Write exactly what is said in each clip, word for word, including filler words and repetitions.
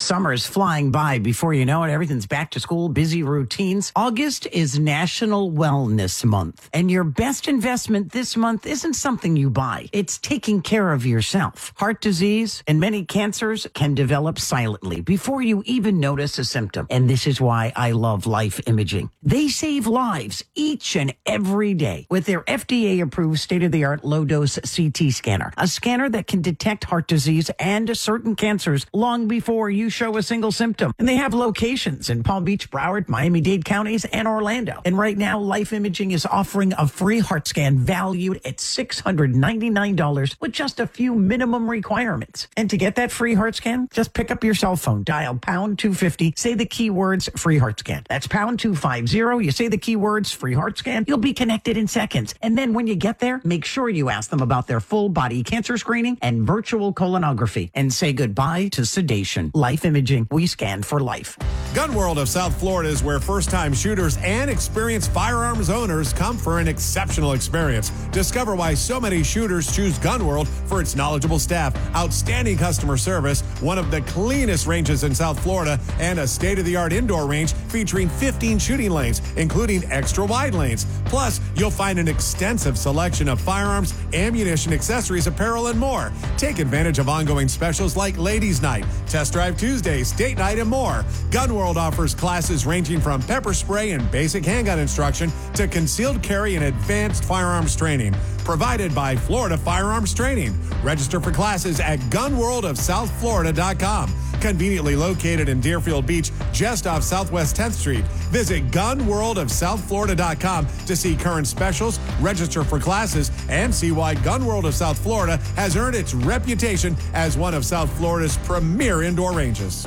Summer is flying by. Before you know it, everything's back to school, busy routines. August is National Wellness Month, and your best investment this month isn't something you buy. It's taking care of yourself. Heart disease and many cancers can develop silently before you even notice a symptom. And this is why I love Life Imaging. They save lives each and every day with their F D A-approved state-of-the-art low-dose C T scanner, a scanner that can detect heart disease and certain cancers long before you show a single symptom. And they have locations in Palm Beach, Broward, Miami-Dade counties, and Orlando. And right now, Life Imaging is offering a free heart scan valued at six hundred ninety-nine dollars with just a few minimum requirements. And to get that free heart scan, just pick up your cell phone, dial pound two fifty, say the keywords free heart scan. That's pound two fifty. You say the keywords free heart scan, you'll be connected in seconds. And then when you get there, make sure you ask them about their full body cancer screening and virtual colonography, and say goodbye to sedation. Life Imaging, we scan for life. Gun World of South Florida is where first-time shooters and experienced firearms owners come for an exceptional experience. Discover why so many shooters choose Gun World for its knowledgeable staff, outstanding customer service, one of the cleanest ranges in South Florida, and a state-of-the-art indoor range featuring fifteen shooting lanes, including extra-wide lanes. Plus, you'll find an extensive selection of firearms, ammunition, accessories, apparel, and more. Take advantage of ongoing specials like Ladies' Night, Test Drive Tuesdays, Date Night, and more. Gun World offers classes ranging from pepper spray and basic handgun instruction to concealed carry and advanced firearms training. Provided by Florida Firearms Training. Register for classes at gun world of south florida dot com. Conveniently located in Deerfield Beach, just off Southwest tenth Street. Visit gun world of south florida dot com to see current specials, register for classes, and see why Gun World of South Florida has earned its reputation as one of South Florida's premier indoor ranges.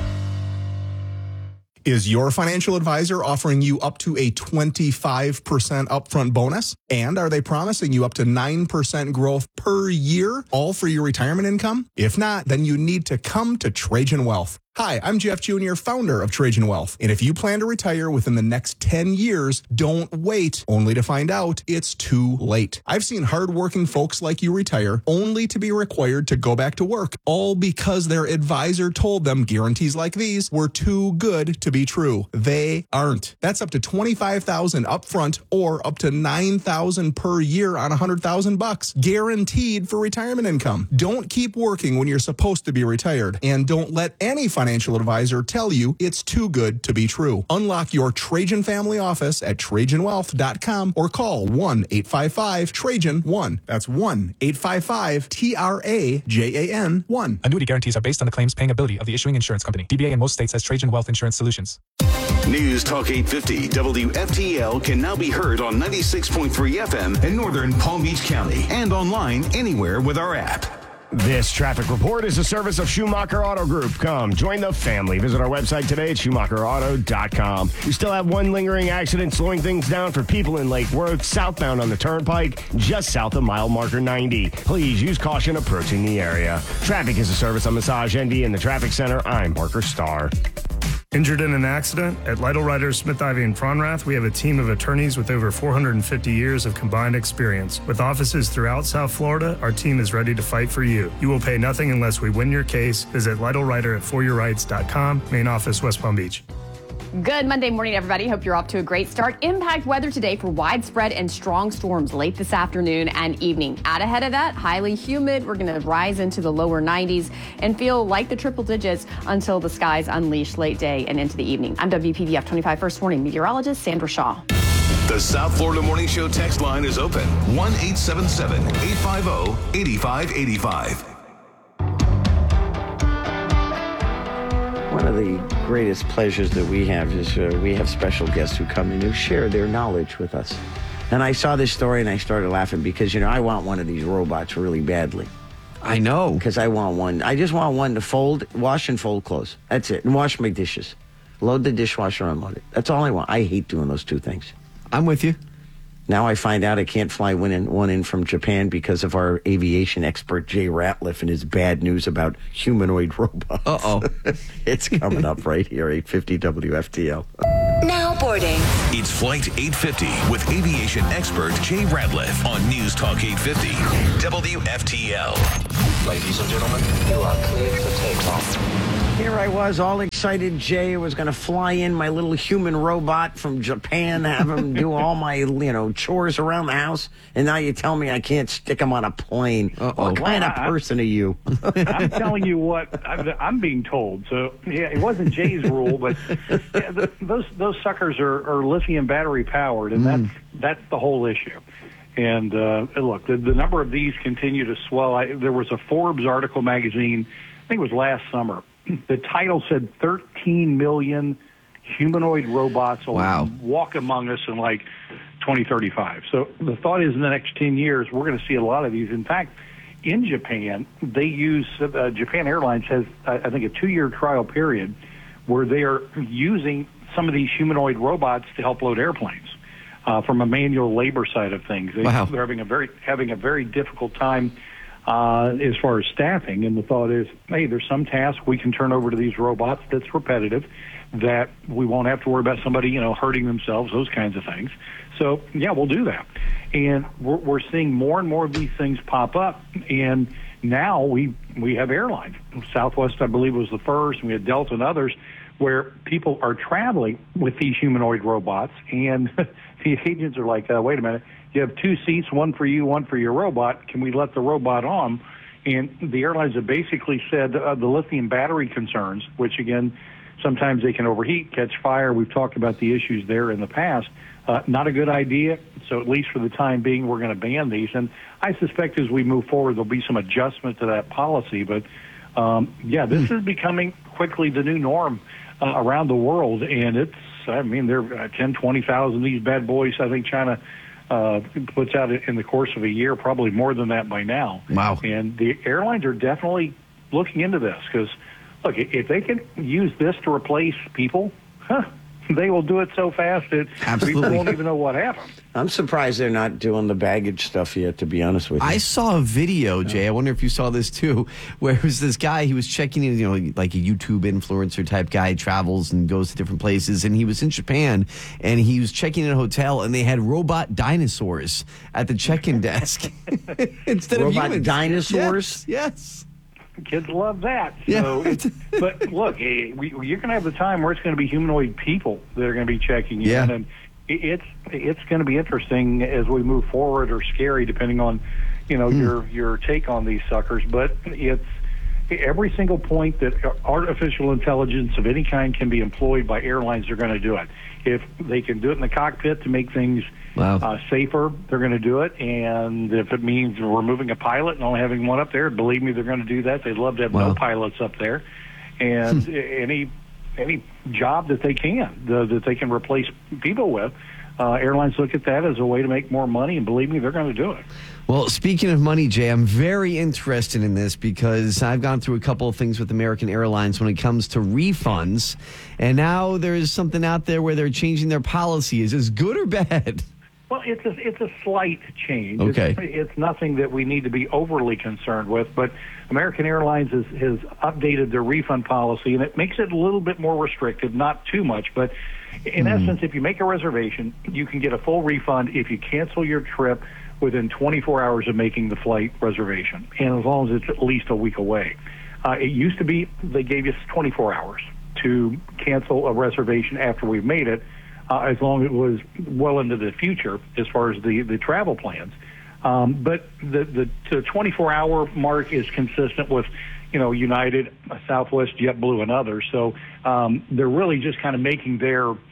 Is your financial advisor offering you up to a twenty-five percent upfront bonus? And are they promising you up to nine percent growth per year, all for your retirement income? If not, then you need to come to Trajan Wealth. Hi, I'm Jeff Junior, founder of Trajan Wealth. And if you plan to retire within the next ten years, don't wait only to find out it's too late. I've seen hardworking folks like you retire only to be required to go back to work, all because their advisor told them guarantees like these were too good to be true. They aren't. That's up to twenty-five thousand dollars upfront or up to nine thousand dollars per year on one hundred thousand bucks, guaranteed for retirement income. Don't keep working when you're supposed to be retired, and don't let any financial advisor tell you it's too good to be true. Unlock your Trajan family office at trajan wealth dot com or call one eight five five Trajan one. That's one eight five five T R A J A N one. Annuity guarantees are based on the claims paying ability of the issuing insurance company. D B A in most states has Trajan Wealth Insurance Solutions. News Talk eight fifty W F T L can now be heard on ninety-six point three F M in northern Palm Beach County and online anywhere with our app. This traffic report is a service of Schumacher Auto Group. Come, join the family. Visit our website today at schumacher auto dot com. We still have one lingering accident slowing things down for people in Lake Worth, southbound on the Turnpike, just south of mile marker ninety. Please use caution approaching the area. Traffic is a service of Massage Envy in the Traffic Center. I'm Parker Starr. Injured in an accident? At Lytle Writers, Smith, Ivy, and Fronrath, we have a team of attorneys with over four hundred fifty years of combined experience. With offices throughout South Florida, our team is ready to fight for you. You will pay nothing unless we win your case. Visit Lytle Writer at for your rights dot com, main office, West Palm Beach. Good Monday morning, everybody. Hope you're off to a great start. Impact weather today for widespread and strong storms late this afternoon and evening. Out ahead of that, highly humid. We're going to rise into the lower nineties and feel like the triple digits until the skies unleash late day and into the evening. I'm W P V F twenty-five First Warning meteorologist Sandra Shaw. The South Florida Morning Show text line is open. one eight seven seven, eight five zero, eight five eight five. One of the greatest pleasures that we have is uh, we have special guests who come in who share their knowledge with us. And I saw this story and I started laughing because, you know, I want one of these robots really badly. I know. Because I want one. I just want one to fold, wash and fold clothes. That's it. And wash my dishes. Load the dishwasher, unload it. That's all I want. I hate doing those two things. I'm with you. Now I find out I can't fly one in, one in from Japan because of our aviation expert, Jay Ratliff, and his bad news about humanoid robots. Uh-oh. It's coming up right here, eight fifty W F T L. Now boarding. It's Flight eight fifty with aviation expert Jay Ratliff on News Talk eight fifty W F T L. Ladies and gentlemen, you are cleared for takeoff. Here I was, all excited. Jay was going to fly in my little human robot from Japan, have him do all my, you know, chores around the house, and now you tell me I can't stick him on a plane. Uh-oh. What kind of person are you? I'm telling you what I'm, I'm being told. So, yeah, it wasn't Jay's rule, but yeah, the, those those suckers are, are lithium battery powered, and mm. that's that's the whole issue. And uh, look, the, the number of these continue to swell. I, there was a Forbes article magazine, I think it was last summer. The title said thirteen million humanoid robots will wow. walk among us in like twenty thirty-five. So the thought is in the next ten years, we're going to see a lot of these. In fact, in Japan, they use, uh, Japan Airlines has, I think, a two-year trial period where they are using some of these humanoid robots to help load airplanes uh, from a manual labor side of things. They, wow. They're having a very, having a very difficult time Uh, as far as staffing, and the thought is, hey, there's some tasks we can turn over to these robots that's repetitive, that we won't have to worry about somebody, you know, hurting themselves, those kinds of things. So, yeah, we'll do that. And we're, we're seeing more and more of these things pop up, and now we we have airlines. Southwest, I believe, was the first, and we had Delta and others, where people are traveling with these humanoid robots, and the agents are like, uh, wait a minute, you have two seats, one for you, one for your robot. Can we let the robot on? And the airlines have basically said uh, the lithium battery concerns, which, again, sometimes they can overheat, catch fire. We've talked about the issues there in the past. Uh, not a good idea. So at least for the time being, we're going to ban these. And I suspect as we move forward, there'll be some adjustment to that policy. But, um, yeah, this is becoming quickly the new norm uh, around the world. And it's, I mean, there are ten, twenty thousand of these bad boys. I think China Uh, puts out in the course of a year, probably more than that by now. Wow. And the airlines are definitely looking into this because, look, if they can use this to replace people, huh, they will do it so fast that Absolutely. people won't even know what happened. I'm surprised they're not doing the baggage stuff yet, to be honest with you. I saw a video, Jay. I wonder if you saw this too, where it was this guy, he was checking in, you know, like a YouTube influencer type guy, travels and goes to different places, and he was in Japan, and he was checking in a hotel, and they had robot dinosaurs at the check-in desk instead robot of humans. dinosaurs? Yes. yes. Kids love that. Yeah. So, but look, eh, we, you're going to have the time where it's going to be humanoid people that are going to be checking in, yeah. and it's it's going to be interesting as we move forward, or scary depending on, you know, hmm. your your take on these suckers. But it's every single point that artificial intelligence of any kind can be employed by airlines, they're going to do it. If they can do it in the cockpit to make things wow. uh, safer, they're going to do it. And if it means removing a pilot and only having one up there, believe me, they're going to do that. They'd love to have wow. no pilots up there. And any any job that they can, the, that they can replace people with, uh, airlines look at that as a way to make more money, and believe me, they're going to do it. Well, speaking of money, Jay, I'm very interested in this because I've gone through a couple of things with American Airlines when it comes to refunds, and now there's something out there where they're changing their policy. Is this good or bad? Well, it's a, it's a slight change. Okay. It's, it's nothing that we need to be overly concerned with, but American Airlines has, has updated their refund policy, and it makes it a little bit more restrictive, not too much, but in mm. essence, if you make a reservation, you can get a full refund if you cancel your trip within twenty-four hours of making the flight reservation, and as long as it's at least a week away. Uh, it used to be they gave us twenty-four hours to cancel a reservation after we've made it, uh, as long as it was well into the future as far as the, the travel plans. Um, but the, the, the twenty-four hour mark is consistent with, you know, United, Southwest, JetBlue, and others. So um, they're really just kind of making their uh,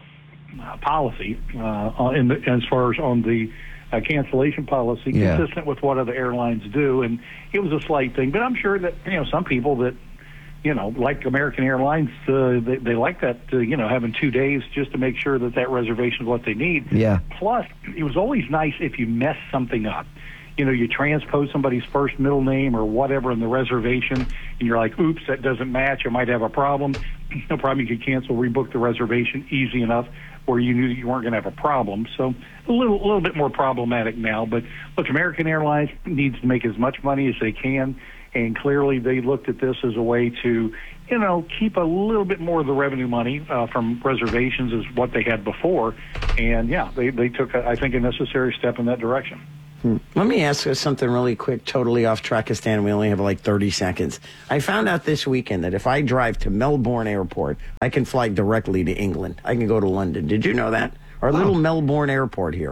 policy uh, in the, as far as on the uh, cancellation policy yeah. consistent with what other airlines do. And it was a slight thing, but I'm sure that, you know, some people that, you know, like American Airlines, uh, they, they like that, uh, you know, having two days just to make sure that that reservation is what they need. Yeah. Plus, it was always nice if you mess something up. You know, you transpose somebody's first middle name or whatever in the reservation, and you're like, oops, that doesn't match. I might have a problem. No problem. You could cancel, rebook the reservation easy enough where you knew you weren't going to have a problem. So a little, a little bit more problematic now. But, look, American Airlines needs to make as much money as they can, and clearly they looked at this as a way to, you know, keep a little bit more of the revenue money uh, from reservations as what they had before. And, yeah, they, they took, a, I think, a necessary step in that direction. Let me ask you something really quick, totally off Trakistan. We only have like thirty seconds. I found out this weekend that if I drive to Melbourne Airport, I can fly directly to England. I can go to London. Did you know that? Our little Oh. Melbourne Airport here.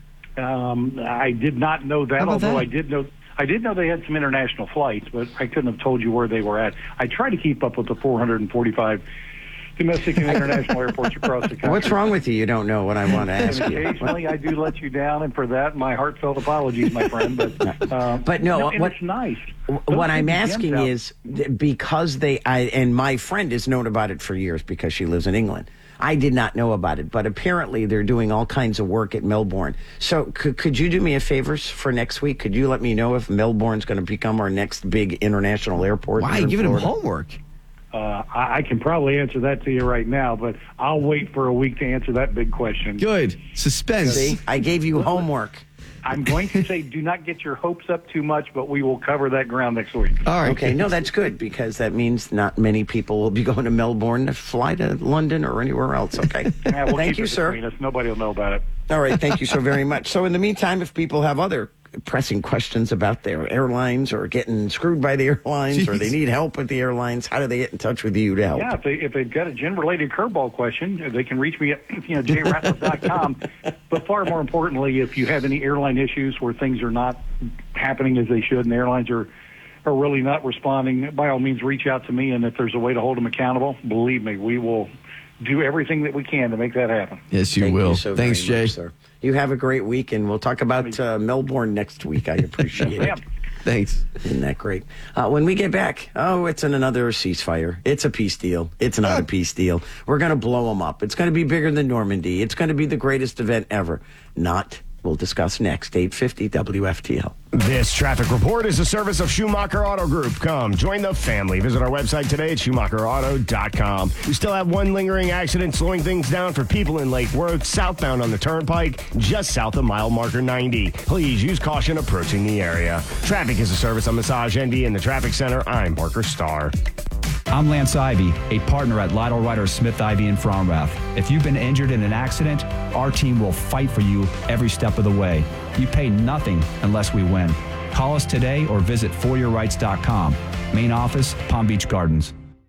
Um, I did not know that, How about although that? I did know I did know they had some international flights, but I couldn't have told you where they were at. I try to keep up with the four hundred forty-five domestic and international airports across the country. What's wrong with you? You don't know what I want to ask And you. occasionally, I do let you down, and for that, my heartfelt apologies, my friend. But uh, But no, and what- it's nice. What Those I'm big gems asking out- is th- because they, I, and my friend has known about it for years because she lives in England. I did not know about it, but apparently they're doing all kinds of work at Melbourne. So could, could you do me a favor for next week? Could you let me know if Melbourne's going to become our next big international airport? Why? here in Giving him Florida? homework. Uh, I, I can probably answer that to you right now, but I'll wait for a week to answer that big question. Good. Suspense. See, I gave you homework. I'm going to say do not get your hopes up too much, but we will cover that ground next week. All right. Okay, no, that's good because that means not many people will be going to Melbourne to fly to London or anywhere else. Okay. Yeah, we'll Thank keep you, it sir. between us. Nobody will know about it. All right, thank you so very much. So in the meantime, if people have other pressing questions about their airlines or getting screwed by the airlines or they need help with the airlines, how do they get in touch with you to help? Yeah, if, they, if they've got a gin-related curveball question, they can reach me at you know j ratliff dot com. But far more importantly, if you have any airline issues where things are not happening as they should and the airlines are, are really not responding, by all means, reach out to me. And if there's a way to hold them accountable, believe me, we will do everything that we can to make that happen. Yes, you Thank will. you so Thanks, very Jay. much, sir. You have a great week, and we'll talk about uh, Melbourne next week. I appreciate Yeah. it. Thanks. Isn't that great? Uh, when we get back, oh, it's an another ceasefire. It's a peace deal. It's not a peace deal. We're going to blow them up. It's going to be bigger than Normandy. It's going to be the greatest event ever. Not. We'll discuss next. eight fifty W F T L. This traffic report is a service of Schumacher Auto Group. Come, join the family. Visit our website today at schumacher auto dot com. We still have one lingering accident slowing things down for people in Lake Worth, southbound on the Turnpike, just south of mile marker ninety. Please use caution approaching the area. Traffic is a service of Massage N D in the Traffic Center. I'm Parker Starr. I'm Lance Ivy, a partner at Lytle Ryder Smith Ivy in Fromrath. If you've been injured in an accident, our team will fight for you every step of the way. You pay nothing unless we win. Call us today or visit for your rights dot com. Main office, Palm Beach Gardens.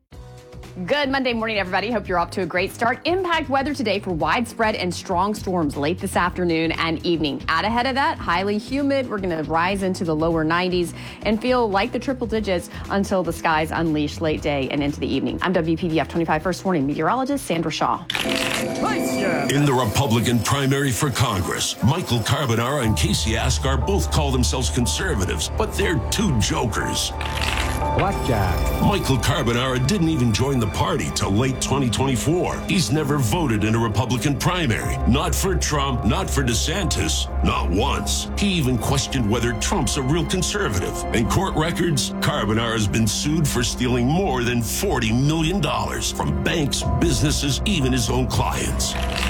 Good Monday morning, everybody. Hope you're off to a great start. Impact weather today for widespread and strong storms late this afternoon and evening. Out ahead of that, highly humid. We're going to rise into the lower nineties and feel like the triple digits until the skies unleash late day and into the evening. I'm W P B F twenty-five First Warning meteorologist Sandra Shaw. In the Republican primary for Congress, Michael Carbonara and Casey Askar both call themselves conservatives, but they're two jokers. Blackjack. Michael Carbonara didn't even join the party till late twenty twenty-four. He's never voted in a Republican primary. Not for Trump, not for DeSantis, not once. He even questioned whether Trump's a real conservative. In court records, Carbonara has been sued for stealing more than forty million dollars from banks, businesses, even his own clients.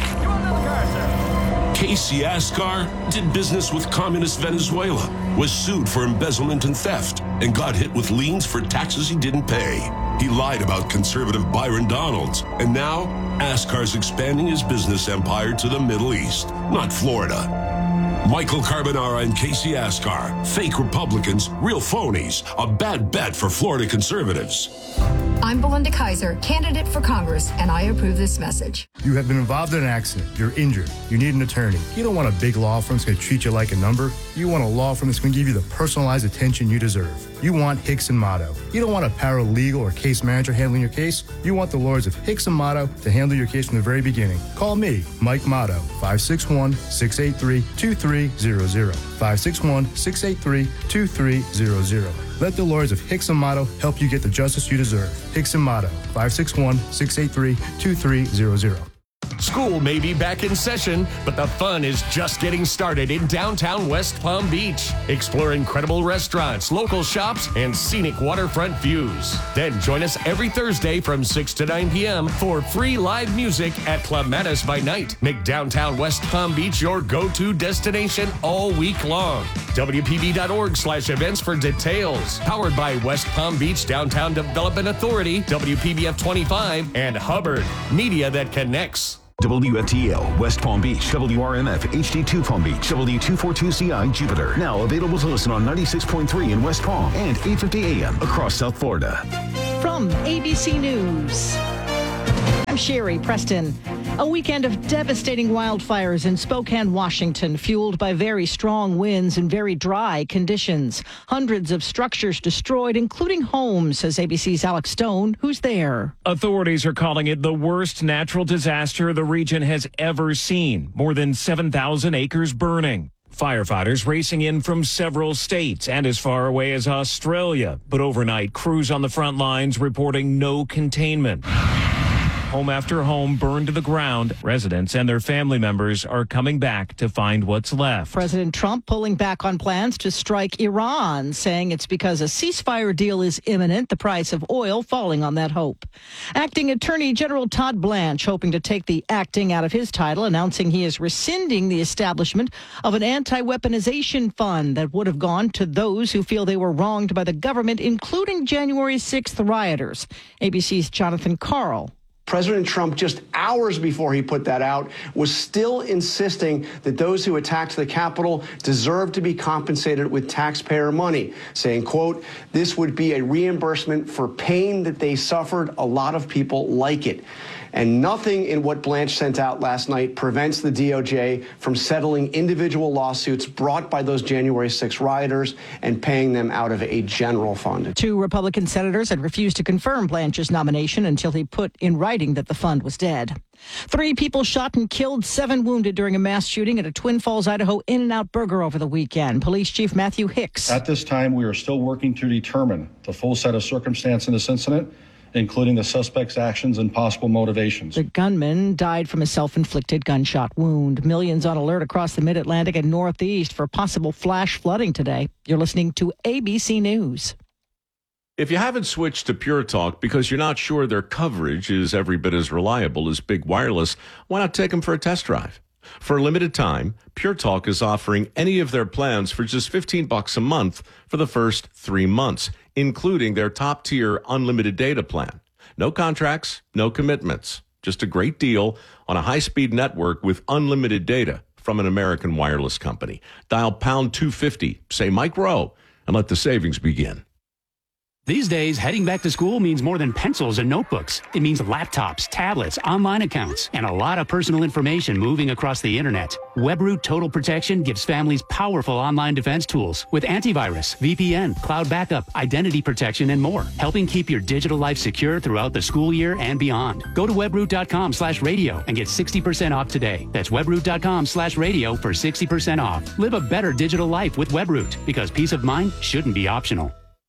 Casey Askar did business with communist Venezuela, was sued for embezzlement and theft, and got hit with liens for taxes he didn't pay. He lied about conservative Byron Donalds, and now Askar's expanding his business empire to the Middle East, not Florida. Michael Carbonara and Casey Askar, fake Republicans, real phonies, a bad bet for Florida conservatives. I'm Belinda Kaiser, candidate for Congress, and I approve this message. You have been involved in an accident. You're injured. You need an attorney. You don't want a big law firm that's going to treat you like a number. You want a law firm that's going to give you the personalized attention you deserve. You want Hicks and Motto. You don't want a paralegal or case manager handling your case. You want the lawyers of Hicks and Motto to handle your case from the very beginning. Call me, Mike Motto, five six one, six eight three, two three zero zero. five six one, six eight three, two three zero zero. Let the lawyers of Hicks and Motto help you get the justice you deserve. Hicks and Motto, five six one, six eight three, two three zero zero. School may be back in session, but the fun is just getting started in downtown West Palm Beach. Explore incredible restaurants, local shops, and scenic waterfront views. Then join us every Thursday from six to nine p.m. for free live music at Clematis by Night. Make downtown West Palm Beach your go-to destination all week long. W P B dot org slash events for details. Powered by West Palm Beach Downtown Development Authority, W P B F twenty-five, and Hubbard, media that connects. W F T L, West Palm Beach, W R M F, H D two Palm Beach, W two forty-two C I, Jupiter. Now available to listen on ninety-six point three in West Palm and eight fifty A M across South Florida. From A B C News, I'm Sherry Preston. A weekend of devastating wildfires in Spokane, Washington, fueled by very strong winds and very dry conditions. Hundreds of structures destroyed, including homes, says A B C's Alex Stone, who's there. Authorities are calling it the worst natural disaster the region has ever seen. More than seven thousand acres burning. Firefighters racing in from several states and as far away as Australia. But overnight, crews on the front lines reporting no containment. Home after home burned to the ground. Residents and their family members are coming back to find what's left. President Trump pulling back on plans to strike Iran, saying it's because a ceasefire deal is imminent, the price of oil falling on that hope. Acting Attorney General Todd Blanche hoping to take the acting out of his title, announcing he is rescinding the establishment of an anti-weaponization fund that would have gone to those who feel they were wronged by the government, including January sixth rioters. A B C's Jonathan Karl. President Trump, just hours before he put that out, was still insisting that those who attacked the Capitol deserve to be compensated with taxpayer money, saying, quote, this would be a reimbursement for pain that they suffered. A lot of people like it. And nothing in what Blanche sent out last night prevents the D O J from settling individual lawsuits brought by those January sixth rioters and paying them out of a general fund. Two Republican senators had refused to confirm Blanche's nomination until he put in writing that the fund was dead. Three people shot and killed, seven wounded during a mass shooting at a Twin Falls, Idaho In-N-Out Burger over the weekend. Police Chief Matthew Hicks. At this time, we are still working to determine the full set of circumstance in this incident, including the suspect's actions and possible motivations. The gunman died from a self-inflicted gunshot wound. Millions on alert across the Mid-Atlantic and Northeast for possible flash flooding today. You're listening to A B C News. If you haven't switched to Pure Talk because you're not sure their coverage is every bit as reliable as Big Wireless, why not take them for a test drive? For a limited time, Pure Talk is offering any of their plans for just fifteen bucks a month for the first three months, including their top-tier unlimited data plan. No contracts, no commitments. Just a great deal on a high-speed network with unlimited data from an American wireless company. Dial pound two fifty, say Mike Rowe, and let the savings begin. These days, heading back to school means more than pencils and notebooks. It means laptops, tablets, online accounts, and a lot of personal information moving across the internet. WebRoot Total Protection gives families powerful online defense tools with antivirus, V P N, cloud backup, identity protection, and more, helping keep your digital life secure throughout the school year and beyond. Go to webroot.com slash radio and get sixty percent off today. That's webroot.com slash radio for sixty percent off. Live a better digital life with WebRoot, because peace of mind shouldn't be optional.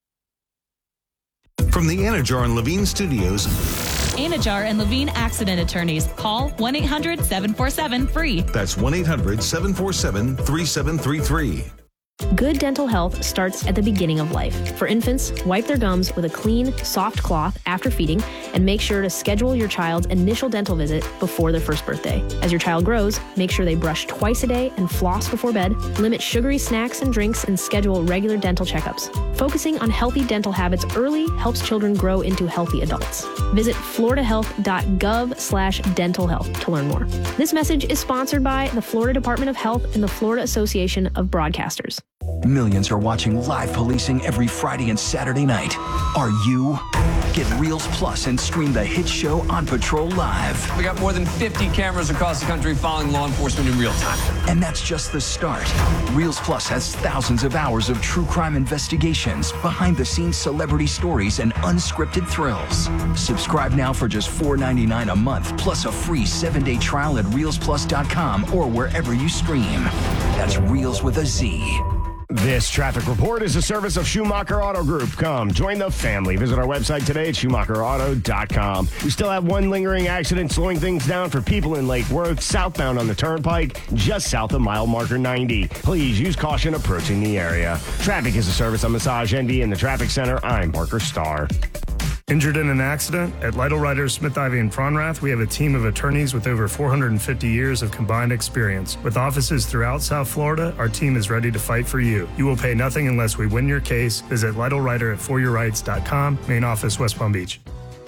From the Anajar and Levine Studios. Anajar and Levine Accident Attorneys. Call one eight hundred seven four seven free. That's one eight hundred seven four seven three seven three three. Good dental health starts at the beginning of life. For infants, wipe their gums with a clean, soft cloth after feeding, and make sure to schedule your child's initial dental visit before their first birthday. As your child grows, make sure they brush twice a day and floss before bed, limit sugary snacks and drinks, and schedule regular dental checkups. Focusing on healthy dental habits early helps children grow into healthy adults. Visit floridahealth.gov slash dental health to learn more. This message is sponsored by the Florida Department of Health and the Florida Association of Broadcasters. Millions are watching live policing every Friday and Saturday night. Are you? Get Reels Plus and stream the hit show On Patrol Live. We got more than fifty cameras across the country following law enforcement in real time. And that's just the start. Reels Plus has thousands of hours of true crime investigations, behind-the-scenes celebrity stories, and unscripted thrills. Subscribe now for just four ninety-nine a month, plus a free seven-day trial at reels plus dot com or wherever you stream. That's Reels with a Z. This traffic report is a service of Schumacher Auto Group. Come, join the family. Visit our website today at schumacher auto dot com. We still have one lingering accident slowing things down for people in Lake Worth, southbound on the Turnpike, just south of mile marker ninety. Please use caution approaching the area. Traffic is a service of Massage N D in the Traffic Center. I'm Parker Starr. Injured in an accident? At Lytle Writers, Smith, Ivy and Fronrath, we have a team of attorneys with over four hundred fifty years of combined experience. With offices throughout South Florida, our team is ready to fight for you. You will pay nothing unless we win your case. Visit Lytle Writer at for your rights dot com. Main office, West Palm Beach.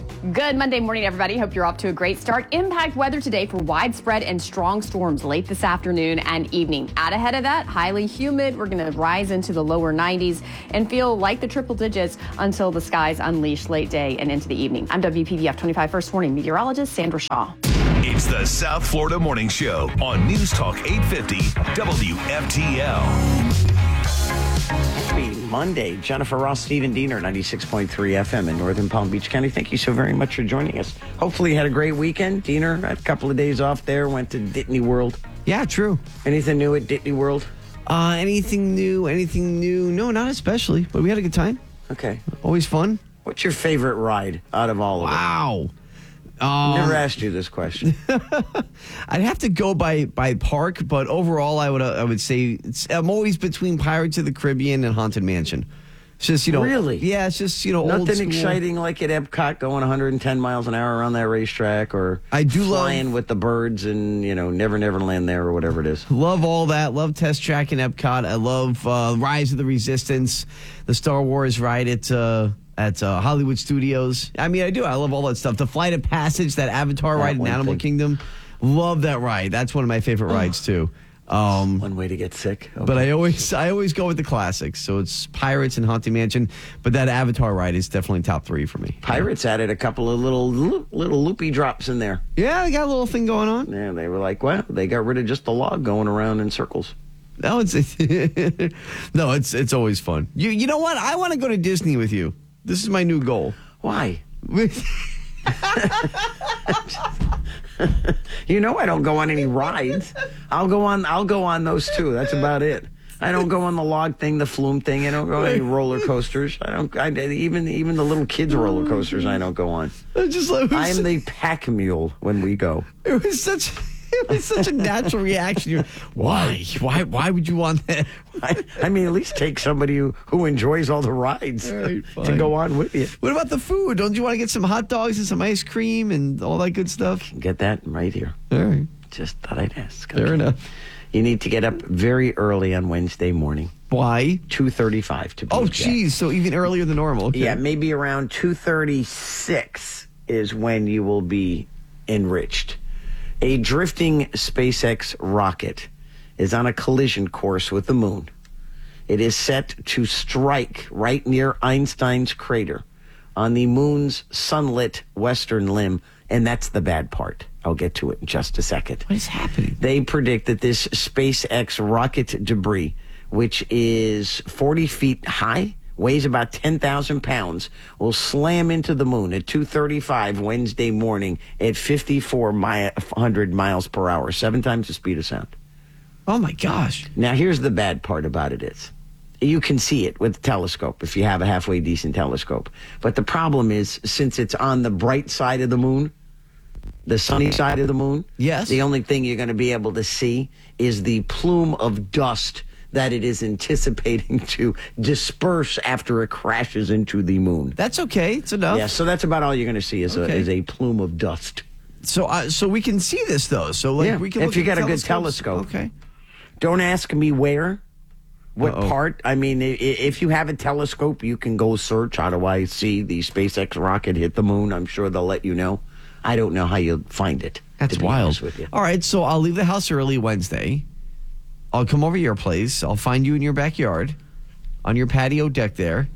Good Monday morning, everybody. Hope you're off to a great start. Impact weather today for widespread and strong storms late this afternoon and evening. Out ahead of that, highly humid. We're going to rise into the lower nineties and feel like the triple digits until the skies unleash late day and into the evening. I'm W P V F twenty-five First Warning meteorologist Sandra Shaw. It's the South Florida Morning Show on News Talk eight fifty W F T L. Happy Monday. Jennifer Ross, Stephen Diener, ninety-six point three F M in Northern Palm Beach County. Thank you so very much for joining us. Hopefully you had a great weekend. Diener, had a couple of days off there, went to Disney World. Yeah, true. Anything new at Disney World? Uh, anything new? Anything new? No, not especially, but we had a good time. Okay. Always fun. What's your favorite ride out of all of wow. them? Wow. Um, Never asked you this question. I'd have to go by by park, but overall, I would uh, I would say it's, I'm always between Pirates of the Caribbean and Haunted Mansion. It's just you know, really, yeah, it's just you know, nothing old school. exciting like at Epcot going one hundred ten miles an hour around that racetrack, or I do flying love, with the birds and you know Never Never Land there or whatever it is. Love all that. Love Test Track in Epcot. I love uh, Rise of the Resistance, the Star Wars ride at. Uh, At uh, Hollywood Studios. I mean, I do. I love all that stuff. The Flight of Passage, that Avatar that ride in Animal thing. Kingdom. Love that ride. That's one of my favorite rides, too. Um, one way to get sick. Okay. But I always I always go with the classics. So it's Pirates and Haunted Mansion. But that Avatar ride is definitely top three for me. Pirates added a couple of little little loopy drops in there. Yeah, they got a little thing going on. Yeah, they were like, well, they got rid of just the log going around in circles. No, it's no, it's it's always fun. You you know what? I want to go to Disney with you. This is my new goal. Why? You know I don't go on any rides. I'll go on I'll go on those too. That's about it. I don't go on the log thing, the flume thing. I don't go on any roller coasters. I don't I, even even the little kids roller coasters I don't go on. I just love I am the pack mule when we go. It was such It was such a natural reaction. You're, why? Why? Why would you want that? I, I mean, at least take somebody who, who enjoys all the rides right, to go on with you. What about the food? Don't you want to get some hot dogs and some ice cream and all that good stuff? Get that right here. All right. Just thought I'd ask. Fair okay. enough. You need to get up very early on Wednesday morning. Why? two thirty-five to be Oh, exact. geez. So even earlier than normal. Okay. Yeah, maybe around two thirty-six is when you will be enriched. A drifting SpaceX rocket is on a collision course with the moon. It is set to strike right near Einstein's crater on the moon's sunlit western limb, and that's the bad part. I'll get to it in just a second. What is happening? They predict that this SpaceX rocket debris, which is forty feet high, weighs about ten thousand pounds, will slam into the moon at two thirty-five Wednesday morning at fifty-four hundred miles per hour, seven times the speed of sound. Oh, my gosh. Now, here's the bad part about it is you can see it with a telescope if you have a halfway decent telescope. But the problem is, since it's on the bright side of the moon, the sunny side of the moon, yes, the only thing you're going to be able to see is the plume of dust that it is anticipating to disperse after it crashes into the moon. That's okay. It's enough. Yeah, so that's about all you're going to see is, okay. a, is a plume of dust. So uh, so we can see this, though. So like yeah, we can if look you at got a telescopes. good telescope. Okay. Don't ask me where, what Uh-oh. part. I mean, if you have a telescope, you can go search. How do I see the SpaceX rocket hit the moon? I'm sure they'll let you know. I don't know how you'll find it. That's to be wild. honest with you. All right, so I'll leave the house early Wednesday. I'll come over to your place. I'll find you in your backyard, on your patio deck there,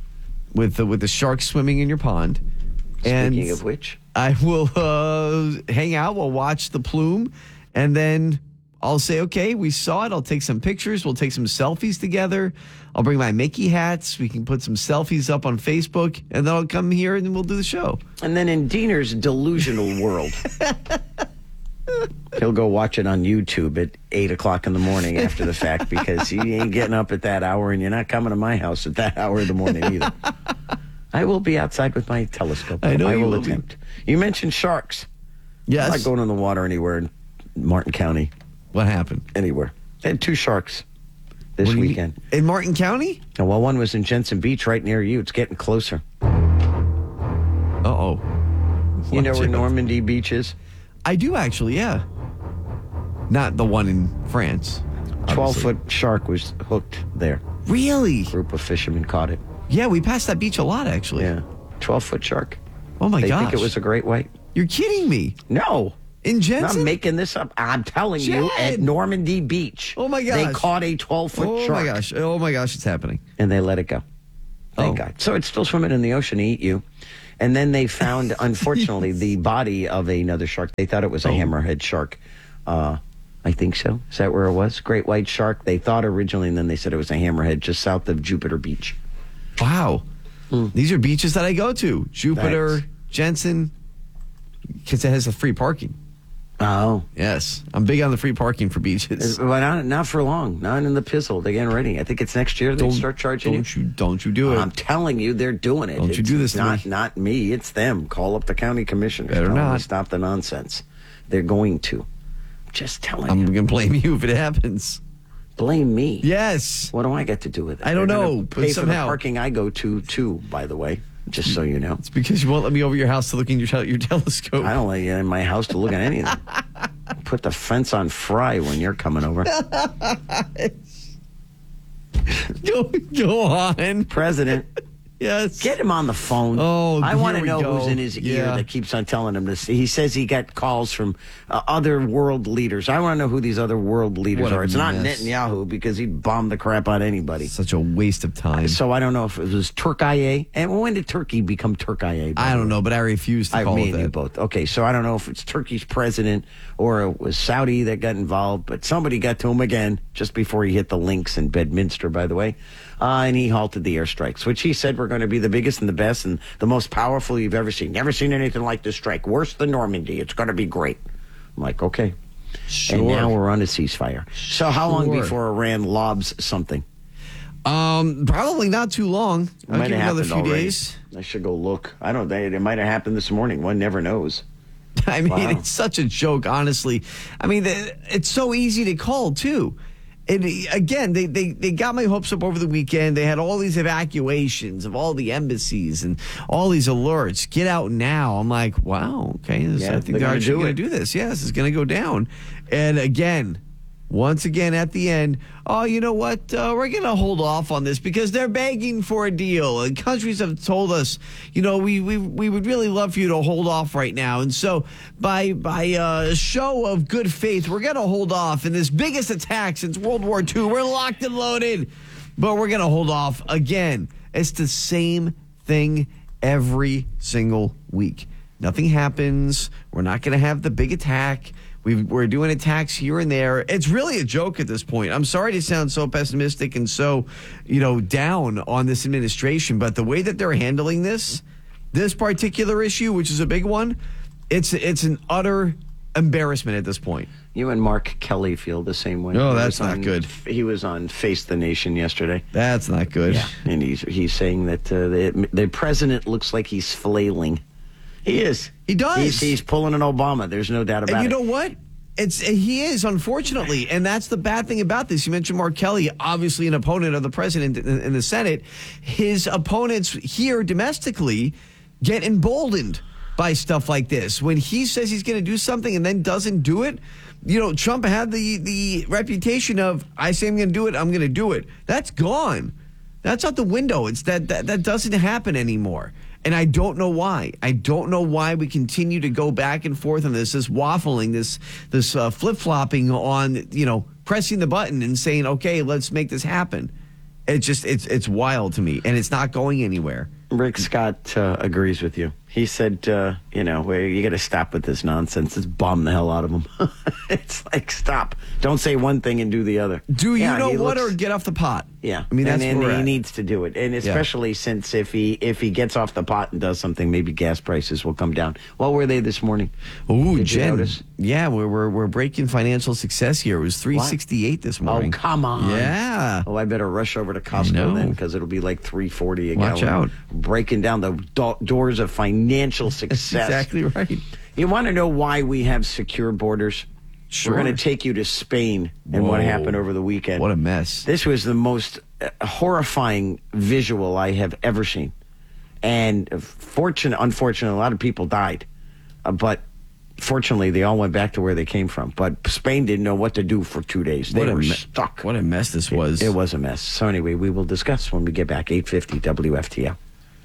with the with the sharks swimming in your pond. Speaking and of which, I will uh, hang out. We'll watch the plume, and then I'll say, okay, we saw it. I'll take some pictures. We'll take some selfies together. I'll bring my Mickey hats. We can put some selfies up on Facebook, and then I'll come here and we'll do the show. And then in Diener's delusional world, he'll go watch it on YouTube at eight o'clock in the morning after the fact because he ain't getting up at that hour, and you're not coming to my house at that hour of the morning either. I will be outside with my telescope. I know I you will, will attempt. Be. You mentioned sharks. Yes. I'm not going in the water anywhere in Martin County. What happened? Anywhere. They had two sharks this weekend. Mean? In Martin County? Oh, well, one was in Jensen Beach right near you. It's getting closer. Uh-oh. You know Watch where it. Normandy Beach is? I do, actually, yeah. Not the one in France. twelve-foot shark was hooked there. Really? A group of fishermen caught it. Yeah, we passed that beach a lot, actually. Yeah. twelve-foot shark. Oh, my they gosh. think it was a great white. You're kidding me. No. In Jensen? I'm making this up. I'm telling you, at Normandy Beach. Oh, my gosh. They caught a twelve-foot Oh, shark. my gosh. Oh, my gosh, it's happening. And they let it go. Thank Oh. God. So it's still swimming in the ocean to eat you. And then they found, unfortunately, the body of another shark. They thought it was a hammerhead shark. Uh, I think so. Is that where it was? Great white shark. They thought originally, and then they said it was a hammerhead just south of Jupiter Beach. Wow. Hmm. These are beaches that I go to. Jupiter, Thanks. Jensen, because it has a free parking. Oh. Yes. I'm big on the free parking for beaches. But not, not for long. Not in the pizzle. They're getting ready. I think it's next year they Don't- start charging don't you. you. Don't you do it. I'm telling you, they're doing it. Don't you It's do this to Not, me. not me. It's them. Call up the county commissioners. Better Tell them to not. stop the nonsense. They're going to. Just telling I'm you. going to blame you if it happens. Blame me. Yes. What do I get to do with it? I don't They're gonna know, but Pay for the somehow- parking I go to, too, by the way. Just so you know. It's because you won't let me over your house to look in your, tel- your telescope. I don't let you in my house to look at anything. Put the fence on Fry when you're coming over. go, go on. President. Yes. Get him on the phone. Oh, I want to here we know go. who's in his ear Yeah. that keeps on telling him this. He says he got calls from uh, other world leaders. I want to know who these other world leaders What a are. It's not mess. Netanyahu because he'd bomb the crap out of anybody. Such a waste of time. So I don't know if it was Turkey. And when did Turkey become Turkey? I don't know, but I refuse to I call mean, it that. you both. Okay, so I don't know if it's Turkey's president or it was Saudi that got involved, but somebody got to him again just before he hit the links in Bedminster, by the way, uh, and he halted the airstrikes, which he said were going to be the biggest and the best and the most powerful you've ever seen. Never seen anything like this strike. Worse than Normandy. It's going to be great. I'm like, okay. Sure. And now we're on a ceasefire. So how long Sure. before Iran lobs something? Um, probably not too long. It I'll might give it have another happened few already. days. I should go look. I don't. They, it might have happened this morning. One never knows. I mean, Wow. it's such a joke, honestly. I mean, the, it's so easy to call, too. And again, they, they, they got my hopes up over the weekend. They had all these evacuations of all the embassies and all these alerts. Get out now. I'm like, wow, okay. This, Yeah, I think they're they're gonna actually do going it. to do this. Yes, it's going to go down. And again, once again at the end, oh, you know what? Uh, we're going to hold off on this because they're begging for a deal. And countries have told us, you know, we we, we would really love for you to hold off right now. And so by by uh, a show of good faith, we're going to hold off in this biggest attack since World War Two. We're locked and loaded, but we're going to hold off again. It's the same thing every single week. Nothing happens. We're not going to have the big attack. We've, we're doing attacks here and there. It's really a joke at this point. I'm sorry to sound so pessimistic and so, you know, down on this administration, but the way that they're handling this, this particular issue, which is a big one, it's it's an utter embarrassment at this point. You and Mark Kelly feel the same way. Oh, He that's was not on- good. He was on Face the Nation yesterday. That's not good. Yeah, and he's he's saying that uh, the the president looks like he's flailing. He is. He does. He's, he's pulling an Obama. There's no doubt about And you it. know what? It's he is, unfortunately, and that's the bad thing about this. You mentioned Mark Kelly, obviously an opponent of the president in, in the Senate. His opponents here domestically get emboldened by stuff like this. When he says he's going to do something and then doesn't do it, you know, Trump had the the reputation of, I say I'm going to do it, I'm going to do it. That's gone. That's out the window. It's that, that that doesn't happen anymore. And I don't know why. I don't know why we continue to go back and forth on this, this waffling, this this uh, flip-flopping on, you know, pressing the button and saying, okay, let's make this happen. It's just, it's it's wild to me, and it's not going anywhere. Rick Scott uh, agrees with you. He said, uh, you know, well, you got to stop with this nonsense. Just bomb the hell out of them. It's like, stop. Don't say one thing and do the other. Do you Yeah, know he what, looks- or get off the pot? Yeah, I mean, that's and, where and we're he at. needs to do it, and especially since if he if he gets off the pot and does something, maybe gas prices will come down. What were they this morning? Ooh, Did you Jen. notice? Yeah, we're, we're we're breaking financial success here. It was three sixty-eight this morning. Oh, come on. Yeah. Oh, I better rush over to I Costco know. then, because it'll be like three forty a Watch gallon. out. Breaking down the do- doors of financial success. Exactly right. You want to know why we have secure borders? Sure. We're going to take you to Spain and what Whoa. happened over the weekend. What a mess. This was the most uh, horrifying visual I have ever seen. And uh, fortunate, unfortunately, a lot of people died. Uh, but fortunately, they all went back to where they came from. But Spain didn't know what to do for two days. They What a were me- stuck. What a mess this was. It was a mess. So anyway, we will discuss when we get back. eight fifty W F T L.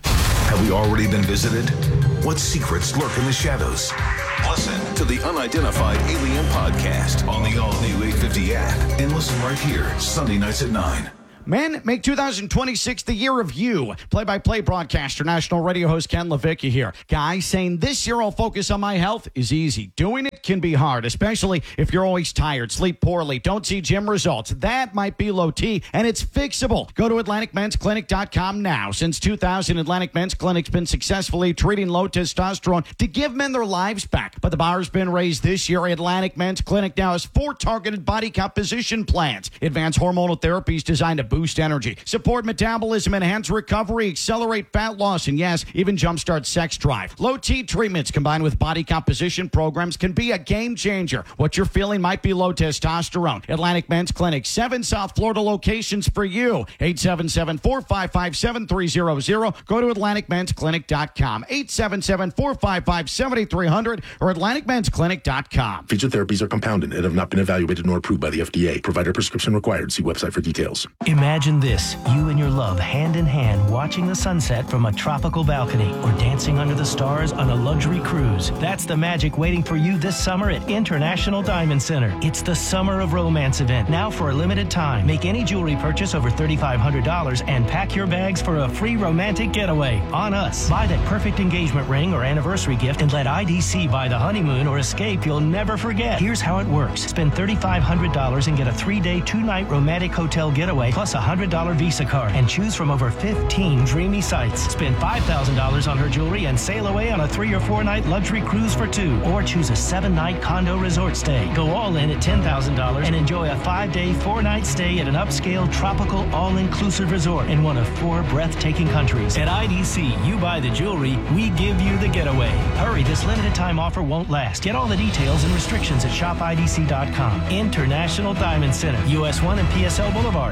Have we already been visited? What secrets lurk in the shadows? Listen to the Unidentified Alien Podcast on the all-new eight fifty app and listen right here, Sunday nights at nine. Men, make two thousand twenty-six the year of you. Play-by-play broadcaster, national radio host Ken Levicki here. Guys, saying this year I'll focus on my health is easy. Doing it can be hard, especially if you're always tired, sleep poorly, don't see gym results. That might be low T, and it's fixable. Go to Atlantic Men's Clinic dot com now. Since two thousand, Atlantic Men's Clinic's been successfully treating low testosterone to give men their lives back. But the bar's been raised this year. Atlantic Men's Clinic now has four targeted body composition plans. Advanced hormonal therapies designed to boost energy, support metabolism, enhance recovery, accelerate fat loss, and yes, even jumpstart sex drive. Low T treatments combined with body composition programs can be a game changer. What you're feeling might be low testosterone. Atlantic Men's Clinic, seven South Florida locations for you. eight seven seven, four five five, seven three zero zero. Go to Atlantic Men's Clinic dot com. eight seven seven, four five five, seven three zero zero or Atlantic Men's Clinic dot com. Featured therapies are compounded and have not been evaluated nor approved by the F D A. Provider prescription required. See website for details. Imagine this, you and your love hand in hand watching the sunset from a tropical balcony or dancing under the stars on a luxury cruise. That's the magic waiting for you this summer at International Diamond Center. It's the Summer of Romance event, now for a limited time. Make any jewelry purchase over three thousand five hundred dollars and pack your bags for a free romantic getaway on us. Buy that perfect engagement ring or anniversary gift and let I D C buy the honeymoon or escape you'll never forget. Here's how it works. Spend three thousand five hundred dollars and get a three-day, two-night romantic hotel getaway plus a one hundred dollars Visa card and choose from over fifteen dreamy sites. Spend five thousand dollars on her jewelry and sail away on a three or four night luxury cruise for two, or choose a seven night condo resort stay. Go all in at ten thousand dollars and enjoy a five day, four night stay at an upscale tropical all-inclusive resort in one of four breathtaking countries. At I D C, you buy the jewelry, we give you the getaway. Hurry, this limited time offer won't last. Get all the details and restrictions at shop I D C dot com. International Diamond Center, U S one and P S L Boulevard.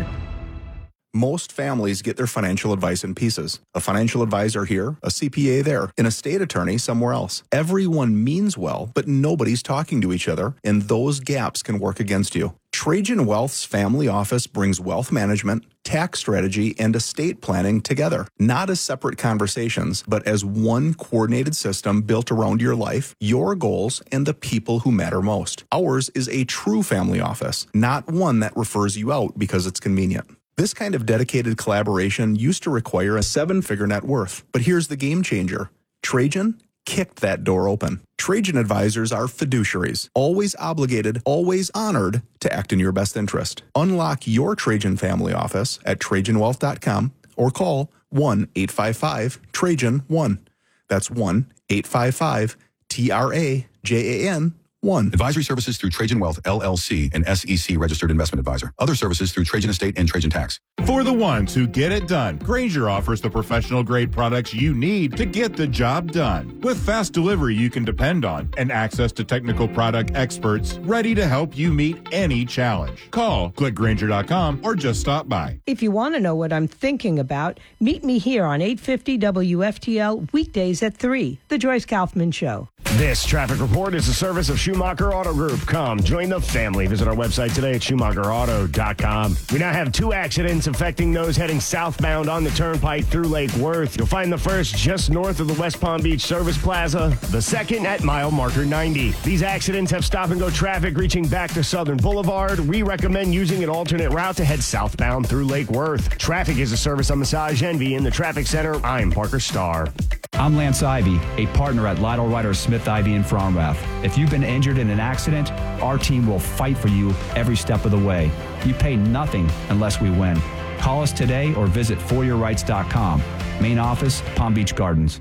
Most families get their financial advice in pieces. A financial advisor here, a C P A there, an estate attorney somewhere else. Everyone means well, but nobody's talking to each other, and those gaps can work against you. Trajan Wealth's family office brings wealth management, tax strategy, and estate planning together, not as separate conversations, but as one coordinated system built around your life, your goals, and the people who matter most. Ours is a true family office, not one that refers you out because it's convenient. This kind of dedicated collaboration used to require a seven-figure net worth. But here's the game changer. Trajan kicked that door open. Trajan advisors are fiduciaries, always obligated, always honored to act in your best interest. Unlock your Trajan family office at Trajan Wealth dot com or call one eight five five Trajan one. That's one eight five five T R A J A N one. Advisory services through Trajan Wealth, L L C, an S E C registered investment advisor. Other services through Trajan Estate and Trajan Tax. For the ones who get it done, Grainger offers the professional grade products you need to get the job done. With fast delivery you can depend on and access to technical product experts ready to help you meet any challenge. Call, click Grainger dot com, or just stop by. If you want to know what I'm thinking about, meet me here on eight fifty W F T L weekdays at three, The Joyce Kaufman Show. This traffic report is a service of Schumacher Auto Group. Come, join the family. Visit our website today at Schumacher Auto dot com. We now have two accidents affecting those heading southbound on the Turnpike through Lake Worth. You'll find the first just north of the West Palm Beach Service Plaza, the second at mile marker ninety. These accidents have stop-and-go traffic reaching back to Southern Boulevard. We recommend using an alternate route to head southbound through Lake Worth. Traffic is a service of Massage Envy in the Traffic Center. I'm Parker Starr. I'm Lance Ivy, a partner at Lytle Ryder Smith Ivy in Fromrath. If you've been injured in an accident, our team will fight for you every step of the way. You pay nothing unless we win. Call us today or visit for your rights dot com. Main office, Palm Beach Gardens.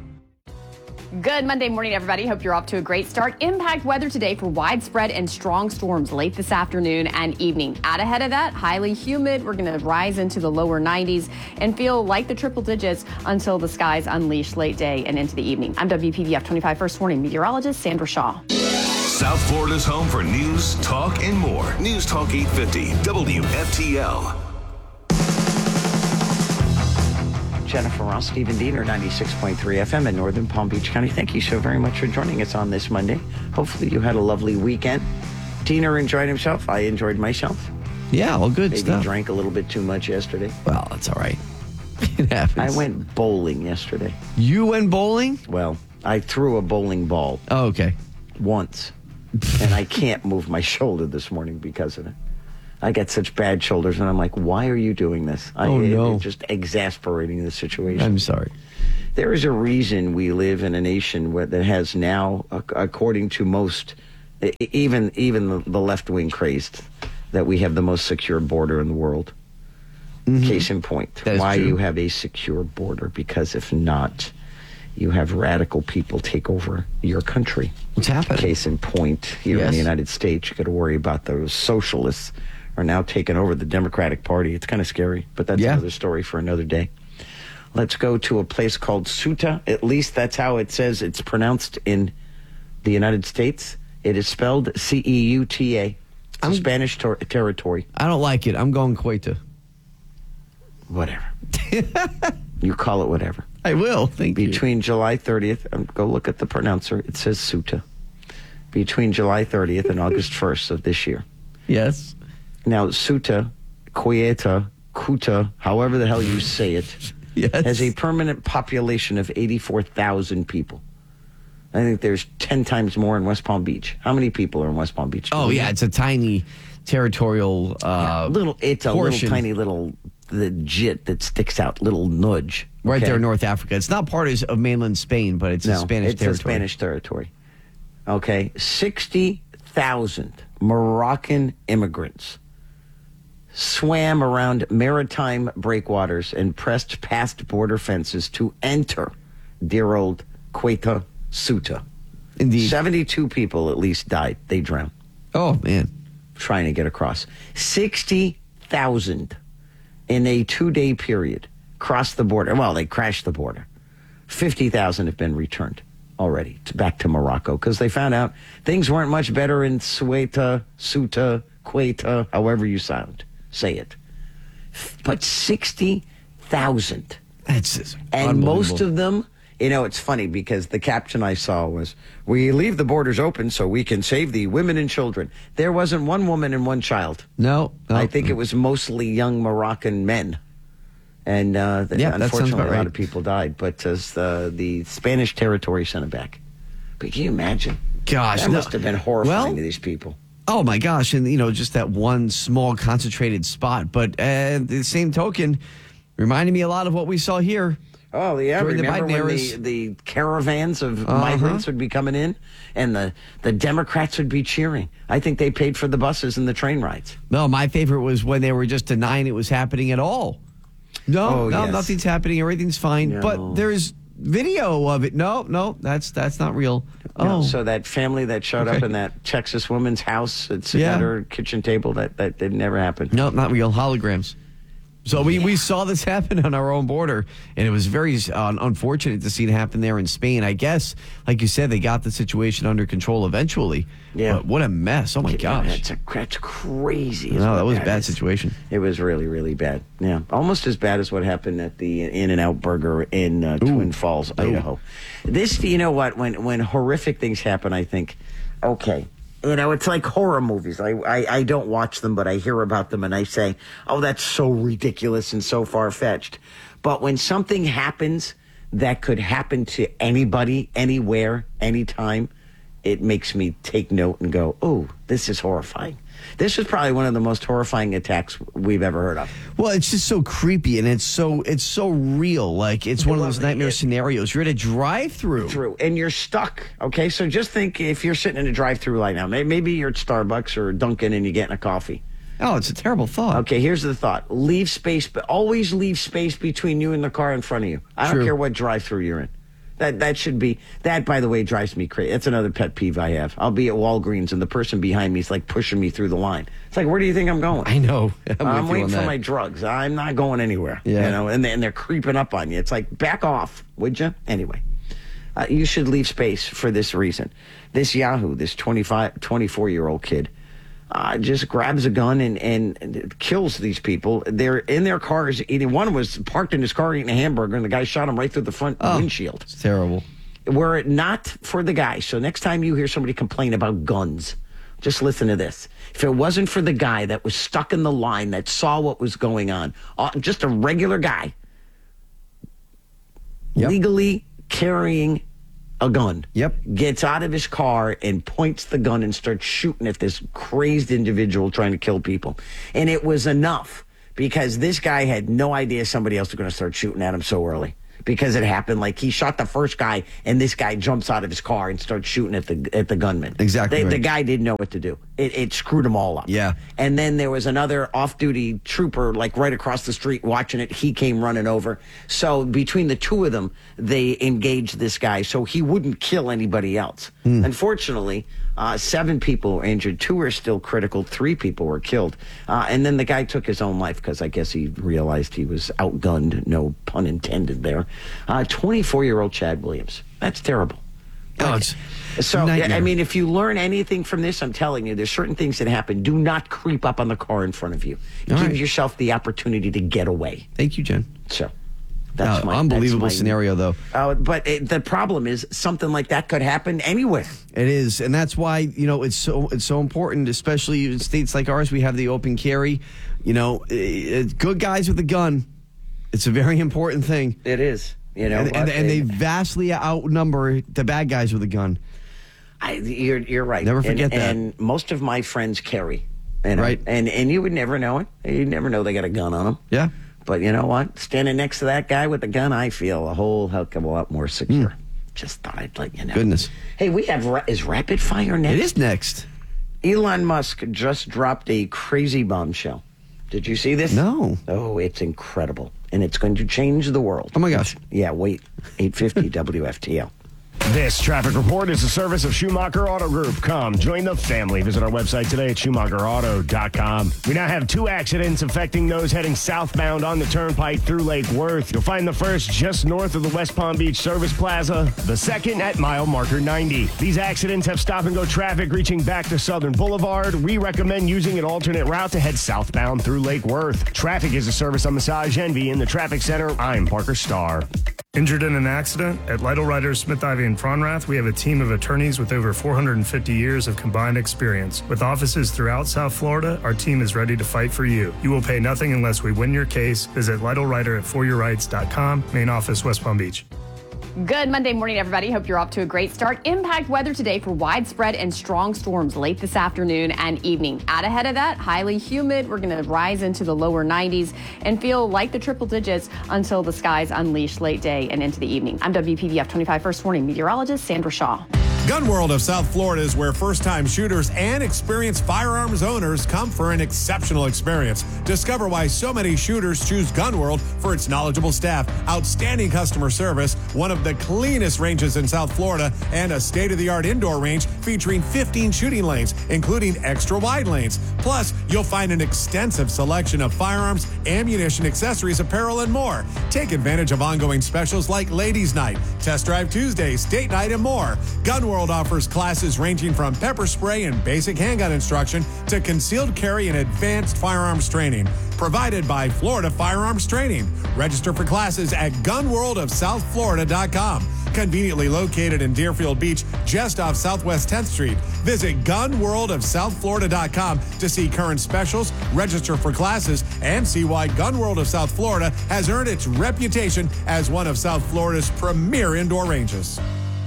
Good Monday morning, everybody. Hope you're off to a great start. Impact weather today for widespread and strong storms late this afternoon and evening. Out ahead of that, highly humid. We're going to rise into the lower nineties and feel like the triple digits until the skies unleash late day and into the evening. I'm W P B F twenty-five First Warning meteorologist Sandra Shaw. South Florida's home for news, talk, and more. News Talk eight fifty W F T L. Jennifer Ross, Stephen Diener, ninety-six point three F M in Northern Palm Beach County. Thank you so very much for joining us on this Monday. Hopefully you had a lovely weekend. Diener enjoyed himself. I enjoyed myself. Yeah, all good Maybe stuff. drank a little bit too much yesterday. Well, that's all right. It happens. I went bowling yesterday. You went bowling? Well, I threw a bowling ball. Oh, okay. Once. And I can't move my shoulder this morning because of it. I got such bad shoulders, and I'm like, why are you doing this? I, oh, no. It, it's just exasperating the situation. I'm sorry. There is a reason we live in a nation where, that has now, according to most, even even the, the left-wing crazed, that we have the most secure border in the world. Mm-hmm. Case in point. Why true. you have a secure border? Because if not, you have radical people take over your country. What's happening? Case in point, here yes. in the United States, you got to worry about those socialists are now taking over the Democratic Party. It's kind of scary, but that's yeah. another story for another day. Let's go to a place called Ceuta. At least that's how it says it's pronounced in the United States. It is spelled C E U T A. It's a Spanish ter- territory. I don't like it. I'm going Cueta. Whatever. You call it whatever. I will. Thank Between you. Between July thirtieth, um, go look at the pronouncer. It says Ceuta. Between July thirtieth and August first of this year. Yes. Now, Ceuta, Cueta, Cuta, however the hell you say it, yes. has a permanent population of eighty-four thousand people. I think there's ten times more in West Palm Beach. How many people are in West Palm Beach? Oh, yeah, it's a tiny territorial uh, yeah, little. It's a portion. little tiny little the jit that sticks out, little nudge. Right okay? there in North Africa. It's not part of mainland Spain, but it's no, a Spanish it's territory. It's a Spanish territory. Okay, sixty thousand Moroccan immigrants swam around maritime breakwaters and pressed past border fences to enter dear old Cueta, Ceuta. Indeed. seventy-two people at least died. They drowned. Oh, man. Trying to get across. sixty thousand in a two-day period crossed the border. Well, they crashed the border. fifty thousand have been returned already to, back to Morocco because they found out things weren't much better in Ceuta, Ceuta, Cueta, however you sound. Say it. But sixty thousand. That's And most of them, you know, it's funny because the caption I saw was, we leave the borders open so we can save the women and children. There wasn't one woman and one child. No. no I think no. it was mostly young Moroccan men. And uh, the, yeah, unfortunately, right. a lot of people died. But as the, the Spanish territory sent it back. But can you imagine? Gosh. That no. must have been horrifying well, to these people. Oh, my gosh. And, you know, just that one small concentrated spot. But uh, the same token, reminded me a lot of what we saw here. Oh, yeah. During Remember the when eras. the, the caravans of uh-huh. migrants would be coming in and the, the Democrats would be cheering? I think they paid for the buses and the train rides. No, my favorite was when they were just denying it was happening at all. No, oh, no, yes. nothing's happening. Everything's fine. No. But there's video of it. No, no, that's that's not real. No, oh, so that family that showed okay. up in that Texas woman's house at sitting Yeah. at her kitchen table, that, that did never happen. No, not real. Holograms. So we, we saw this happen on our own border, and it was very uh, unfortunate to see it happen there in Spain. I guess, like you said, they got the situation under control eventually. Yeah. But what a mess. Oh, my Yeah, gosh. That's, a, that's crazy. No, that was a that bad is. situation. It was really, really bad. Yeah. Almost as bad as what happened at the In-N-Out Burger in uh, Twin Falls, Idaho. This, you know what, when, when horrific things happen, I think, okay. You know, it's like horror movies. I, I, I don't watch them, but I hear about them and I say, oh, that's so ridiculous and so far-fetched. But when something happens that could happen to anybody, anywhere, anytime, it makes me take note and go, oh, this is horrifying. This is probably one of the most horrifying attacks we've ever heard of. Well, it's just so creepy and it's so it's so real. Like it's one of those nightmare scenarios. You're at a drive-through. Through, and you're stuck. Okay, so just think if you're sitting in a drive-through right now. Maybe you're at Starbucks or Dunkin' and you're getting a coffee. Oh, it's a terrible thought. Okay, here's the thought. Leave space, but always leave space between you and the car in front of you. I True. don't care what drive-through you're in. That that should be, that, by the way, drives me crazy. That's another pet peeve I have. I'll be at Walgreens and the person behind me is like pushing me through the line. It's like, where do you think I'm going? I know. I'm, I'm with you waiting on for that. my drugs. I'm not going anywhere. Yeah. You know, and, they, and they're creeping up on you. It's like, back off, would you? Anyway, uh, you should leave space for this reason. This Yahoo, this twenty-five, twenty-four-year-old kid, Uh, just grabs a gun and, and kills these people. They're in their cars eating. One was parked in his car eating a hamburger, and the guy shot him right through the front Oh, windshield. It's terrible. Were it not for the guy, so next time you hear somebody complain about guns, just listen to this. If it wasn't for the guy that was stuck in the line that saw what was going on, uh, just a regular guy, Yep. legally carrying a gun. Yep. Gets out of his car and points the gun and starts shooting at this crazed individual trying to kill people. And it was enough because this guy had no idea somebody else was going to start shooting at him so early. Because it happened like he shot the first guy and this guy jumps out of his car and starts shooting at the at the gunman. Exactly. The, right. the guy didn't know what to do. It, it screwed them all up. Yeah. And then there was another off-duty trooper like right across the street watching it. He came running over. So between the two of them, they engaged this guy so he wouldn't kill anybody else. Mm. Unfortunately, uh, seven people were injured. Two are still critical. Three people were killed. Uh, and then the guy took his own life because I guess he realized he was outgunned. No pun intended there. Uh, twenty-four-year-old Chad Williams. That's terrible. Oh, it's So, nightmare. I mean, if you learn anything from this, I'm telling you, there's certain things that happen. Do not creep up on the car in front of you. All Give right. yourself the opportunity to get away. Thank you, Jen. So, that's Uh, my unbelievable that's my- scenario, though. Uh, but it, the problem is something like that could happen anywhere. It is, and that's why you know it's so it's so important, especially in states like ours. We have the open carry. You know, eh, good guys with a gun. It's a very important thing. It is. You know, and, and, uh, and they and- vastly outnumber the bad guys with a gun. I, you're you're right. Never forget and, that. And most of my friends carry, you know? Right. And and you would never know it. You'd never know they got a gun on them. Yeah. But you know what? Standing next to that guy with the gun, I feel a whole heck of a lot more secure. Just thought I'd let you know. Goodness. Hey, we have ra- is rapid fire next? It is next. Elon Musk just dropped a crazy bombshell. Did you see this? No. Oh, it's incredible, and it's going to change the world. Oh my gosh. Yeah. Wait. eight fifty W F T L. This traffic report is a service of Schumacher Auto Group. Come, join the family. Visit our website today at Schumacher Auto dot com. We now have two accidents affecting those heading southbound on the turnpike through Lake Worth. You'll find the first just north of the West Palm Beach Service Plaza, the second at mile marker ninety. These accidents have stop-and-go traffic reaching back to Southern Boulevard. We recommend using an alternate route to head southbound through Lake Worth. Traffic is a service of Massage Envy in the Traffic Center. I'm Parker Starr. Injured in an accident? At Lytle Writers, Smith Ivy, and Fronrath, we have a team of attorneys with over four hundred fifty years of combined experience. With offices throughout South Florida, our team is ready to fight for you. You will pay nothing unless we win your case. Visit Lytle Writer at for your rights dot com, main office, West Palm Beach. Good Monday morning, everybody. Hope you're off to a great start. Impact weather today for widespread and strong storms late this afternoon and evening. Out ahead of that, highly humid. We're going to rise into the lower nineties and feel like the triple digits until the skies unleash late day and into the evening. I'm W P B F twenty-five First Warning meteorologist Sandra Shaw. Gun World of South Florida is where first-time shooters and experienced firearms owners come for an exceptional experience. Discover why so many shooters choose Gun World for its knowledgeable staff, outstanding customer service, one of the cleanest ranges in South Florida, and a state-of-the-art indoor range featuring fifteen shooting lanes, including extra wide lanes. Plus, you'll find an extensive selection of firearms, ammunition, accessories, apparel, and more. Take advantage of ongoing specials like Ladies Night, Test Drive Tuesdays, Date Night, and more. Gun World offers classes ranging from pepper spray and basic handgun instruction to concealed carry and advanced firearms training. Provided by Florida Firearms Training. Register for classes at gun world of south florida dot com. Conveniently located in Deerfield Beach, just off Southwest tenth Street. Visit gun world of south florida dot com to see current specials, register for classes, and see why Gun World of South Florida has earned its reputation as one of South Florida's premier indoor ranges.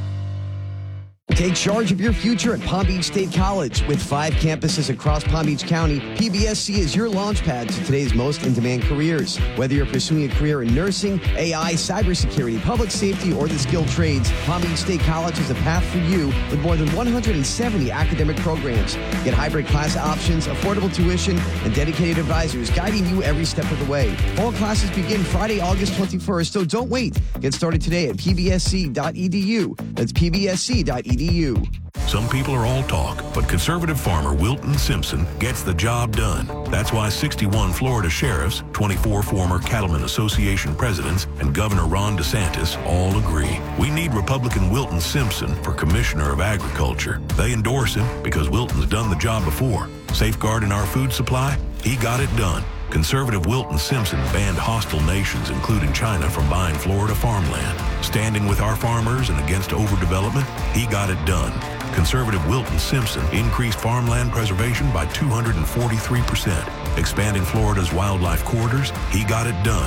Take charge of your future at Palm Beach State College. With five campuses across Palm Beach County, P B S C is your launch pad to today's most in-demand careers. Whether you're pursuing a career in nursing, A I, cybersecurity, public safety, or the skilled trades, Palm Beach State College is a path for you with more than one hundred seventy academic programs. Get hybrid class options, affordable tuition, and dedicated advisors guiding you every step of the way. Fall classes begin Friday, August twenty-first, so don't wait. Get started today at p b s c dot e d u. That's p b s c dot e d u. Some people are all talk, but conservative farmer Wilton Simpson gets the job done. That's why sixty-one Florida sheriffs, twenty-four former Cattlemen Association presidents, and Governor Ron DeSantis all agree. We need Republican Wilton Simpson for Commissioner of Agriculture. They endorse him because Wilton's done the job before. Safeguarding our food supply? He got it done. Conservative Wilton Simpson banned hostile nations, including China, from buying Florida farmland. Standing with our farmers and against overdevelopment, he got it done. Conservative Wilton Simpson increased farmland preservation by two hundred forty-three percent. Expanding Florida's wildlife corridors, he got it done.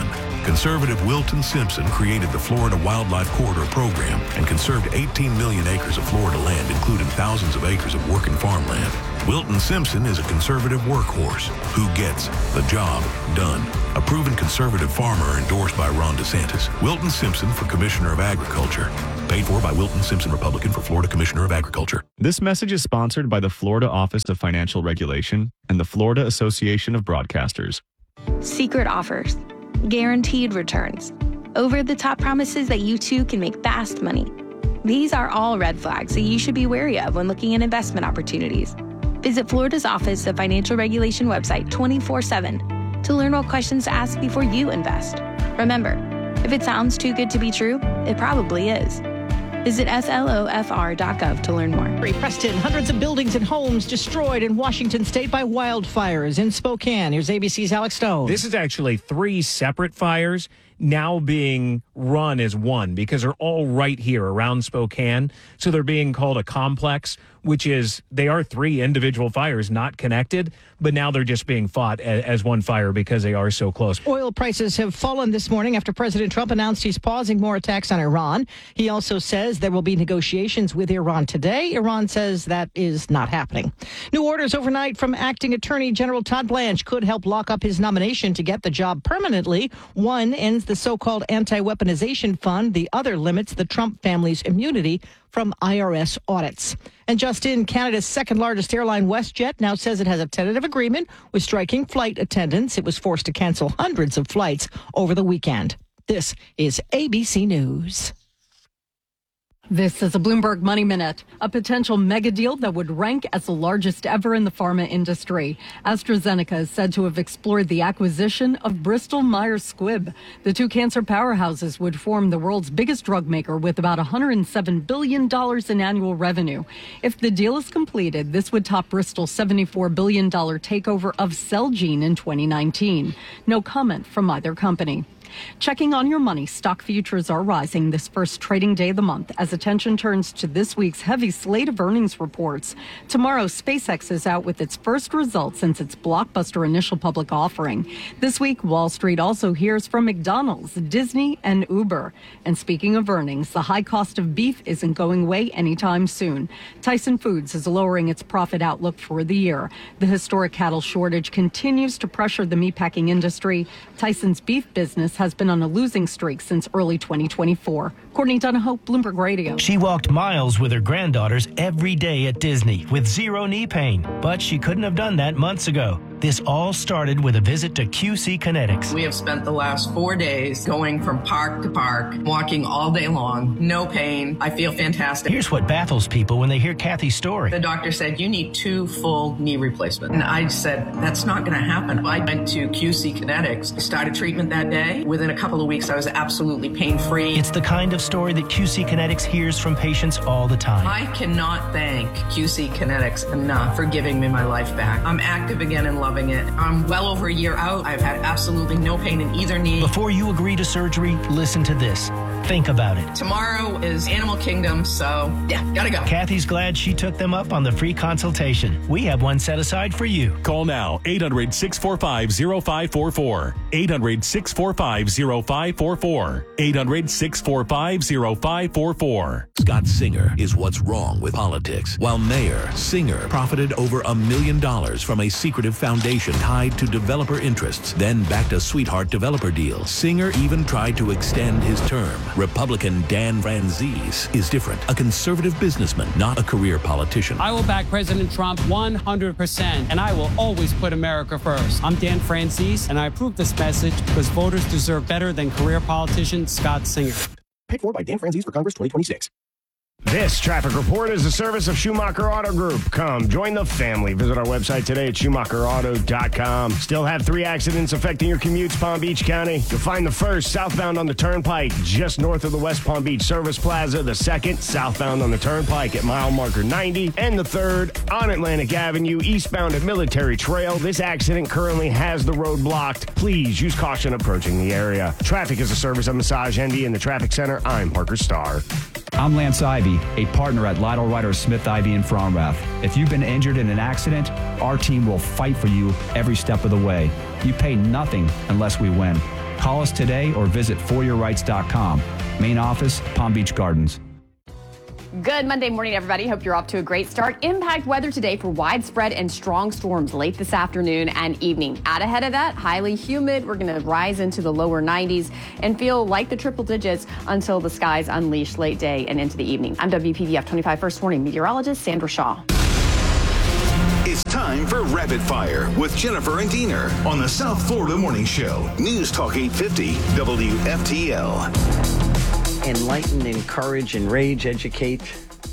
Conservative Wilton Simpson created the Florida Wildlife Corridor Program and conserved eighteen million acres of Florida land, including thousands of acres of working farmland. Wilton Simpson is a conservative workhorse who gets the job done. A proven conservative farmer endorsed by Ron DeSantis. Wilton Simpson for Commissioner of Agriculture. Paid for by Wilton Simpson, Republican, for Florida Commissioner of Agriculture. This message is sponsored by the Florida Office of Financial Regulation and the Florida Association of Broadcasters. Secret offers, guaranteed returns, over-the-top promises that you too can make fast money. These are all red flags that you should be wary of when looking at investment opportunities. Visit Florida's Office of Financial Regulation website twenty-four seven to learn what questions to ask before you invest. Remember, if it sounds too good to be true, it probably is. Visit S L O F R dot gov to learn more. Preston, hundreds of buildings and homes destroyed in Washington state by wildfires. In Spokane, here's A B C's Alex Stone. This is actually three separate fires now being run as one because they're all right here around Spokane. So they're being called a complex, which is they are three individual fires not connected, but now they're just being fought as, as one fire because they are so close. Oil prices have fallen this morning after President Trump announced he's pausing more attacks on Iran. He also says there will be negotiations with Iran today. Iran says that is not happening. New orders overnight from acting Attorney General Todd Blanche could help lock up his nomination to get the job permanently. One ends the so-called anti-weaponization fund. The other limits the Trump family's immunity from I R S audits. And just in, Canada's second largest airline, WestJet, now says it has a tentative agreement with striking flight attendants. It was forced to cancel hundreds of flights over the weekend. This is A B C News. This is a Bloomberg Money Minute, a potential mega deal that would rank as the largest ever in the pharma industry. AstraZeneca is said to have explored the acquisition of Bristol Myers Squibb. The two cancer powerhouses would form the world's biggest drug maker with about one hundred seven billion dollars in annual revenue. If the deal is completed, this would top Bristol's seventy-four billion dollars takeover of Celgene in twenty nineteen. No comment from either company. Checking on your money, stock futures are rising this first trading day of the month as attention turns to this week's heavy slate of earnings reports. Tomorrow, SpaceX is out with its first results since its blockbuster initial public offering. This week, Wall Street also hears from McDonald's, Disney, and Uber. And speaking of earnings, the high cost of beef isn't going away anytime soon. Tyson Foods is lowering its profit outlook for the year. The historic cattle shortage continues to pressure the meatpacking industry. Tyson's beef business has been on a losing streak since early twenty twenty-four. Courtney Donahoe, Bloomberg Radio. She walked miles with her granddaughters every day at Disney with zero knee pain, but she couldn't have done that months ago. This all started with a visit to Q C Kinetics. We have spent the last four days going from park to park, walking all day long, no pain. I feel fantastic. Here's what baffles people when they hear Kathy's story. The doctor said, you need two full knee replacements. And I said, that's not going to happen. I went to Q C Kinetics, started treatment that day. Within a couple of weeks, I was absolutely pain-free. It's the kind of story that Q C Kinetics hears from patients all the time. I cannot thank Q C Kinetics enough for giving me my life back. I'm active again and loving it. I'm well over a year out. I've had absolutely no pain in either knee. Before you agree to surgery, listen to this. Think about it. Tomorrow is Animal Kingdom, so yeah, gotta go. Kathy's glad she took them up on the free consultation. We have one set aside for you. Call now, eight hundred, six four five, zero five four four. eight hundred, six four five, zero five four four. eight hundred, six four five, zero five four four. Scott Singer is what's wrong with politics. While mayor, Singer profited over a million dollars from a secretive foundation tied to developer interests, then backed a sweetheart developer deal. Singer even tried to extend his term. Republican Dan Franzese is different. A conservative businessman, not a career politician. I will back President Trump one hundred percent, and I will always put America first. I'm Dan Franzese, and I approve this message because voters deserve better than career politician Scott Singer. Paid for by Dan Franzese for Congress twenty twenty-six. This traffic report is a service of Schumacher Auto Group. Come join the family. Visit our website today at Schumacher Auto dot com. Still have three accidents affecting your commutes, Palm Beach County. You'll find the first southbound on the Turnpike just north of the West Palm Beach Service Plaza. The second southbound on the Turnpike at mile marker ninety. And the third on Atlantic Avenue eastbound at Military Trail. This accident currently has the road blocked. Please use caution approaching the area. Traffic is a service of Massage Envy in the Traffic Center. I'm Parker Starr. I'm Lance Ivy, a partner at Lytle Ryder Smith Ivy in Fromrath. If you've been injured in an accident, our team will fight for you every step of the way. You pay nothing unless we win. Call us today or visit for your rights dot com. Main office, Palm Beach Gardens. Good Monday morning, everybody. Hope you're off to a great start. Impact weather today for widespread and strong storms late this afternoon and evening. Out ahead of that, highly humid. We're going to rise into the lower nineties and feel like the triple digits until the skies unleash late day and into the evening. I'm W P V F twenty-five First Warning meteorologist Sandra Shaw. It's time for Rapid Fire with Jennifer and Diener on the South Florida Morning Show. News Talk eight fifty W F T L. Enlighten, encourage, enrage, educate.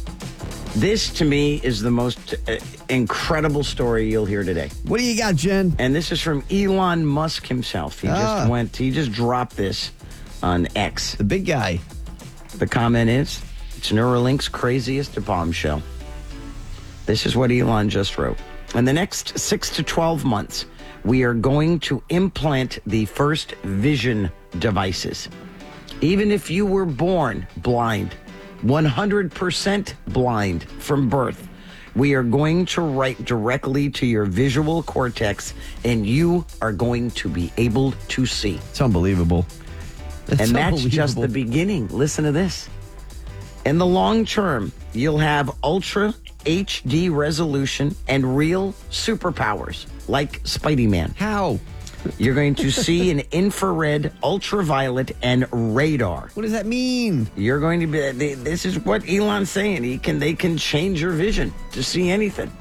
This, to me, is the most uh, incredible story you'll hear today. What do you got, Jen? And this is from Elon Musk himself. He Ah. just went, he just dropped this on X. The big guy. The comment is, it's Neuralink's craziest bombshell. This is what Elon just wrote. In the next six to twelve months, we are going to implant the first vision devices. Even if you were born blind, one hundred percent blind from birth, we are going to write directly to your visual cortex and you are going to be able to see. It's unbelievable. It's and that's just unbelievable. the beginning. Listen to this. In the long term, you'll have ultra H D resolution and real superpowers like Spidey-Man. How? You're going to see an infrared, ultraviolet, and radar. What does that mean? You're going to be. They, this is what Elon's saying. He can. They can change your vision to see anything.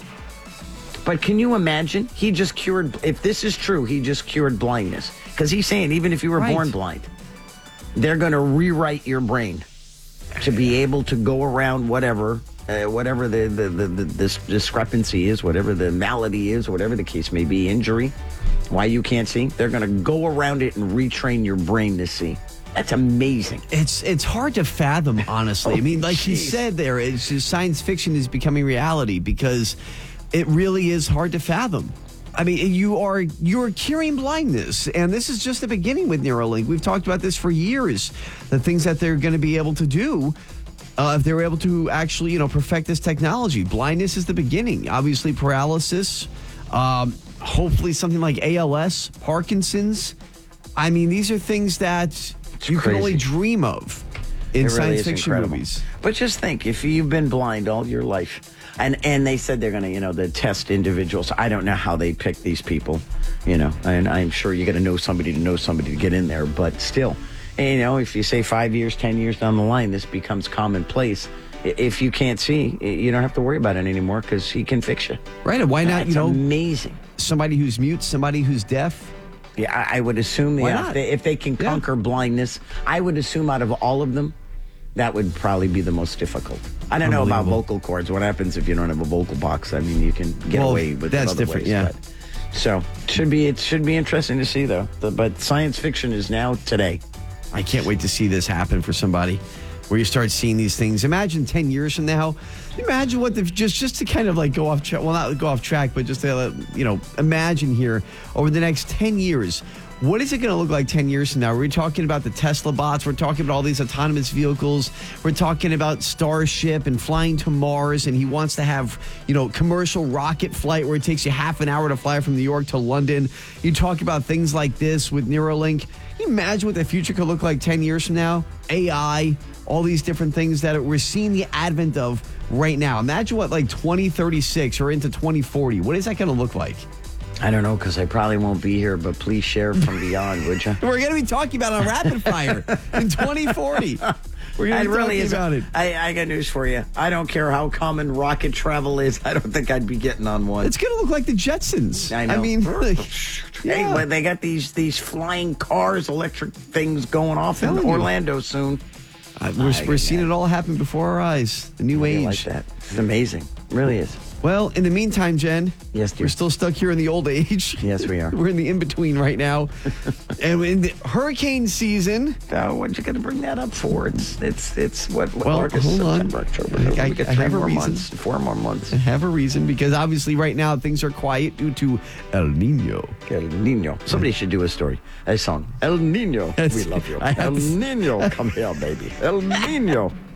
But can you imagine? He just cured. If this is true, he just cured blindness. Because he's saying even if you were Right. born blind, they're going to rewrite your brain to be able to go around whatever. Uh, whatever the, the, the, the this discrepancy is, whatever the malady is, whatever the case may be, injury, why you can't see, they're going to go around it and retrain your brain to see. That's amazing. It's it's hard to fathom, honestly. I mean, like you said there, it's just science fiction is becoming reality because it really is hard to fathom. I mean, you are you're curing blindness, and this is just the beginning with Neuralink. We've talked about this for years, the things that they're going to be able to do. Uh, if they're able to actually, you know, perfect this technology. Blindness is the beginning. Obviously, paralysis, um, hopefully something like A L S, Parkinson's. I mean, these are things that It's you crazy. can only dream of in It really science is fiction incredible. movies. But just think, if you've been blind all your life, and, and they said they're going to, you know, the test individuals. I don't know how they pick these people, you know, and I'm sure you got to know somebody to know somebody to get in there, but still. And, you know, if you say five years, ten years down the line, this becomes commonplace. I- If you can't see, you don't have to worry about it anymore because he can fix you. Right, and why not, That's you know, amazing. somebody who's mute, somebody who's deaf? Yeah, I, I would assume Why yeah, not? if, they, if they can Yeah. conquer blindness, I would assume out of all of them, that would probably be the most difficult. I don't know about Unbelievable. vocal cords. What happens if you don't have a vocal box? I mean, you can get Well, away with it that's other different, ways, yeah. But, so should be it should be interesting to see though. The, but science fiction is now today. I can't wait to see this happen for somebody where you start seeing these things. Imagine ten years from now. Imagine what the just just to kind of like go off track. Well, not go off track, but just to, uh, you know, imagine here over the next ten years. What is it going to look like ten years from now? We're talking about the Tesla bots. We're talking about all these autonomous vehicles. We're talking about Starship and flying to Mars. And he wants to have, you know, commercial rocket flight where it takes you half an hour to fly from New York to London. You talk about things like this with Neuralink. Can you imagine what the future could look like ten years from now? A I, all these different things that we're seeing the advent of right now. Imagine what like twenty thirty-six or into twenty forty. What is that going to look like? I don't know because I probably won't be here, but please share from beyond, would you? We're going to be talking about it on Rapid Fire in twenty forty. We're going It to be really talking is. about it. I, I got news for you. I don't care how common rocket travel is. I don't think I'd be getting on one. It's going to look like the Jetsons. I know. I mean, like, hey, yeah. but they got these these flying cars, electric things going off in Telling you. Orlando soon. Uh, we're I we're get seeing that. it all happen before our eyes. The new I age. like that. It's amazing. It really is. Well, in the meantime, Jen, Yes, dear. we're still stuck here in the old age. Yes, we are. We're in the in-between right now. And in the hurricane season. Oh, what you going to bring that up for? It's it's it's what, what Well, August, hold on. September, October. I- November. I- We got I three have a more reason. months, four more months. I have a reason because obviously right now things are quiet due to El Nino. El Nino. Somebody should do a story, a song. El Nino, That's- we love you. I have El to s- Nino, come here, baby. El Nino.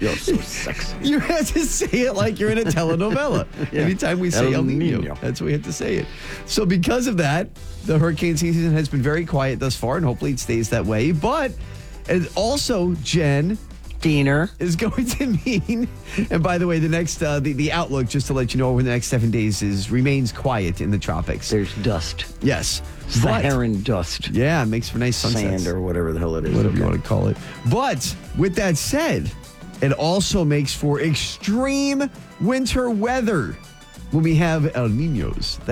You're so sexy. You have to say it like you're in a telenovela. Yeah. Anytime we say El El Nino, Nino. that's what we have to say it. So because of that, the hurricane season has been very quiet thus far, and hopefully it stays that way. But and also, Jen, Diener is going to mean, and by the way, the next uh, the, the outlook, just to let you know, over the next seven days is remains quiet in the tropics. There's dust. Yes. Saharan dust. Yeah, it makes for nice sunsets. Sand or whatever the hell it is. Whatever you Okay. want to call it. But with that said, it also makes for extreme winter weather when we have El Ninos.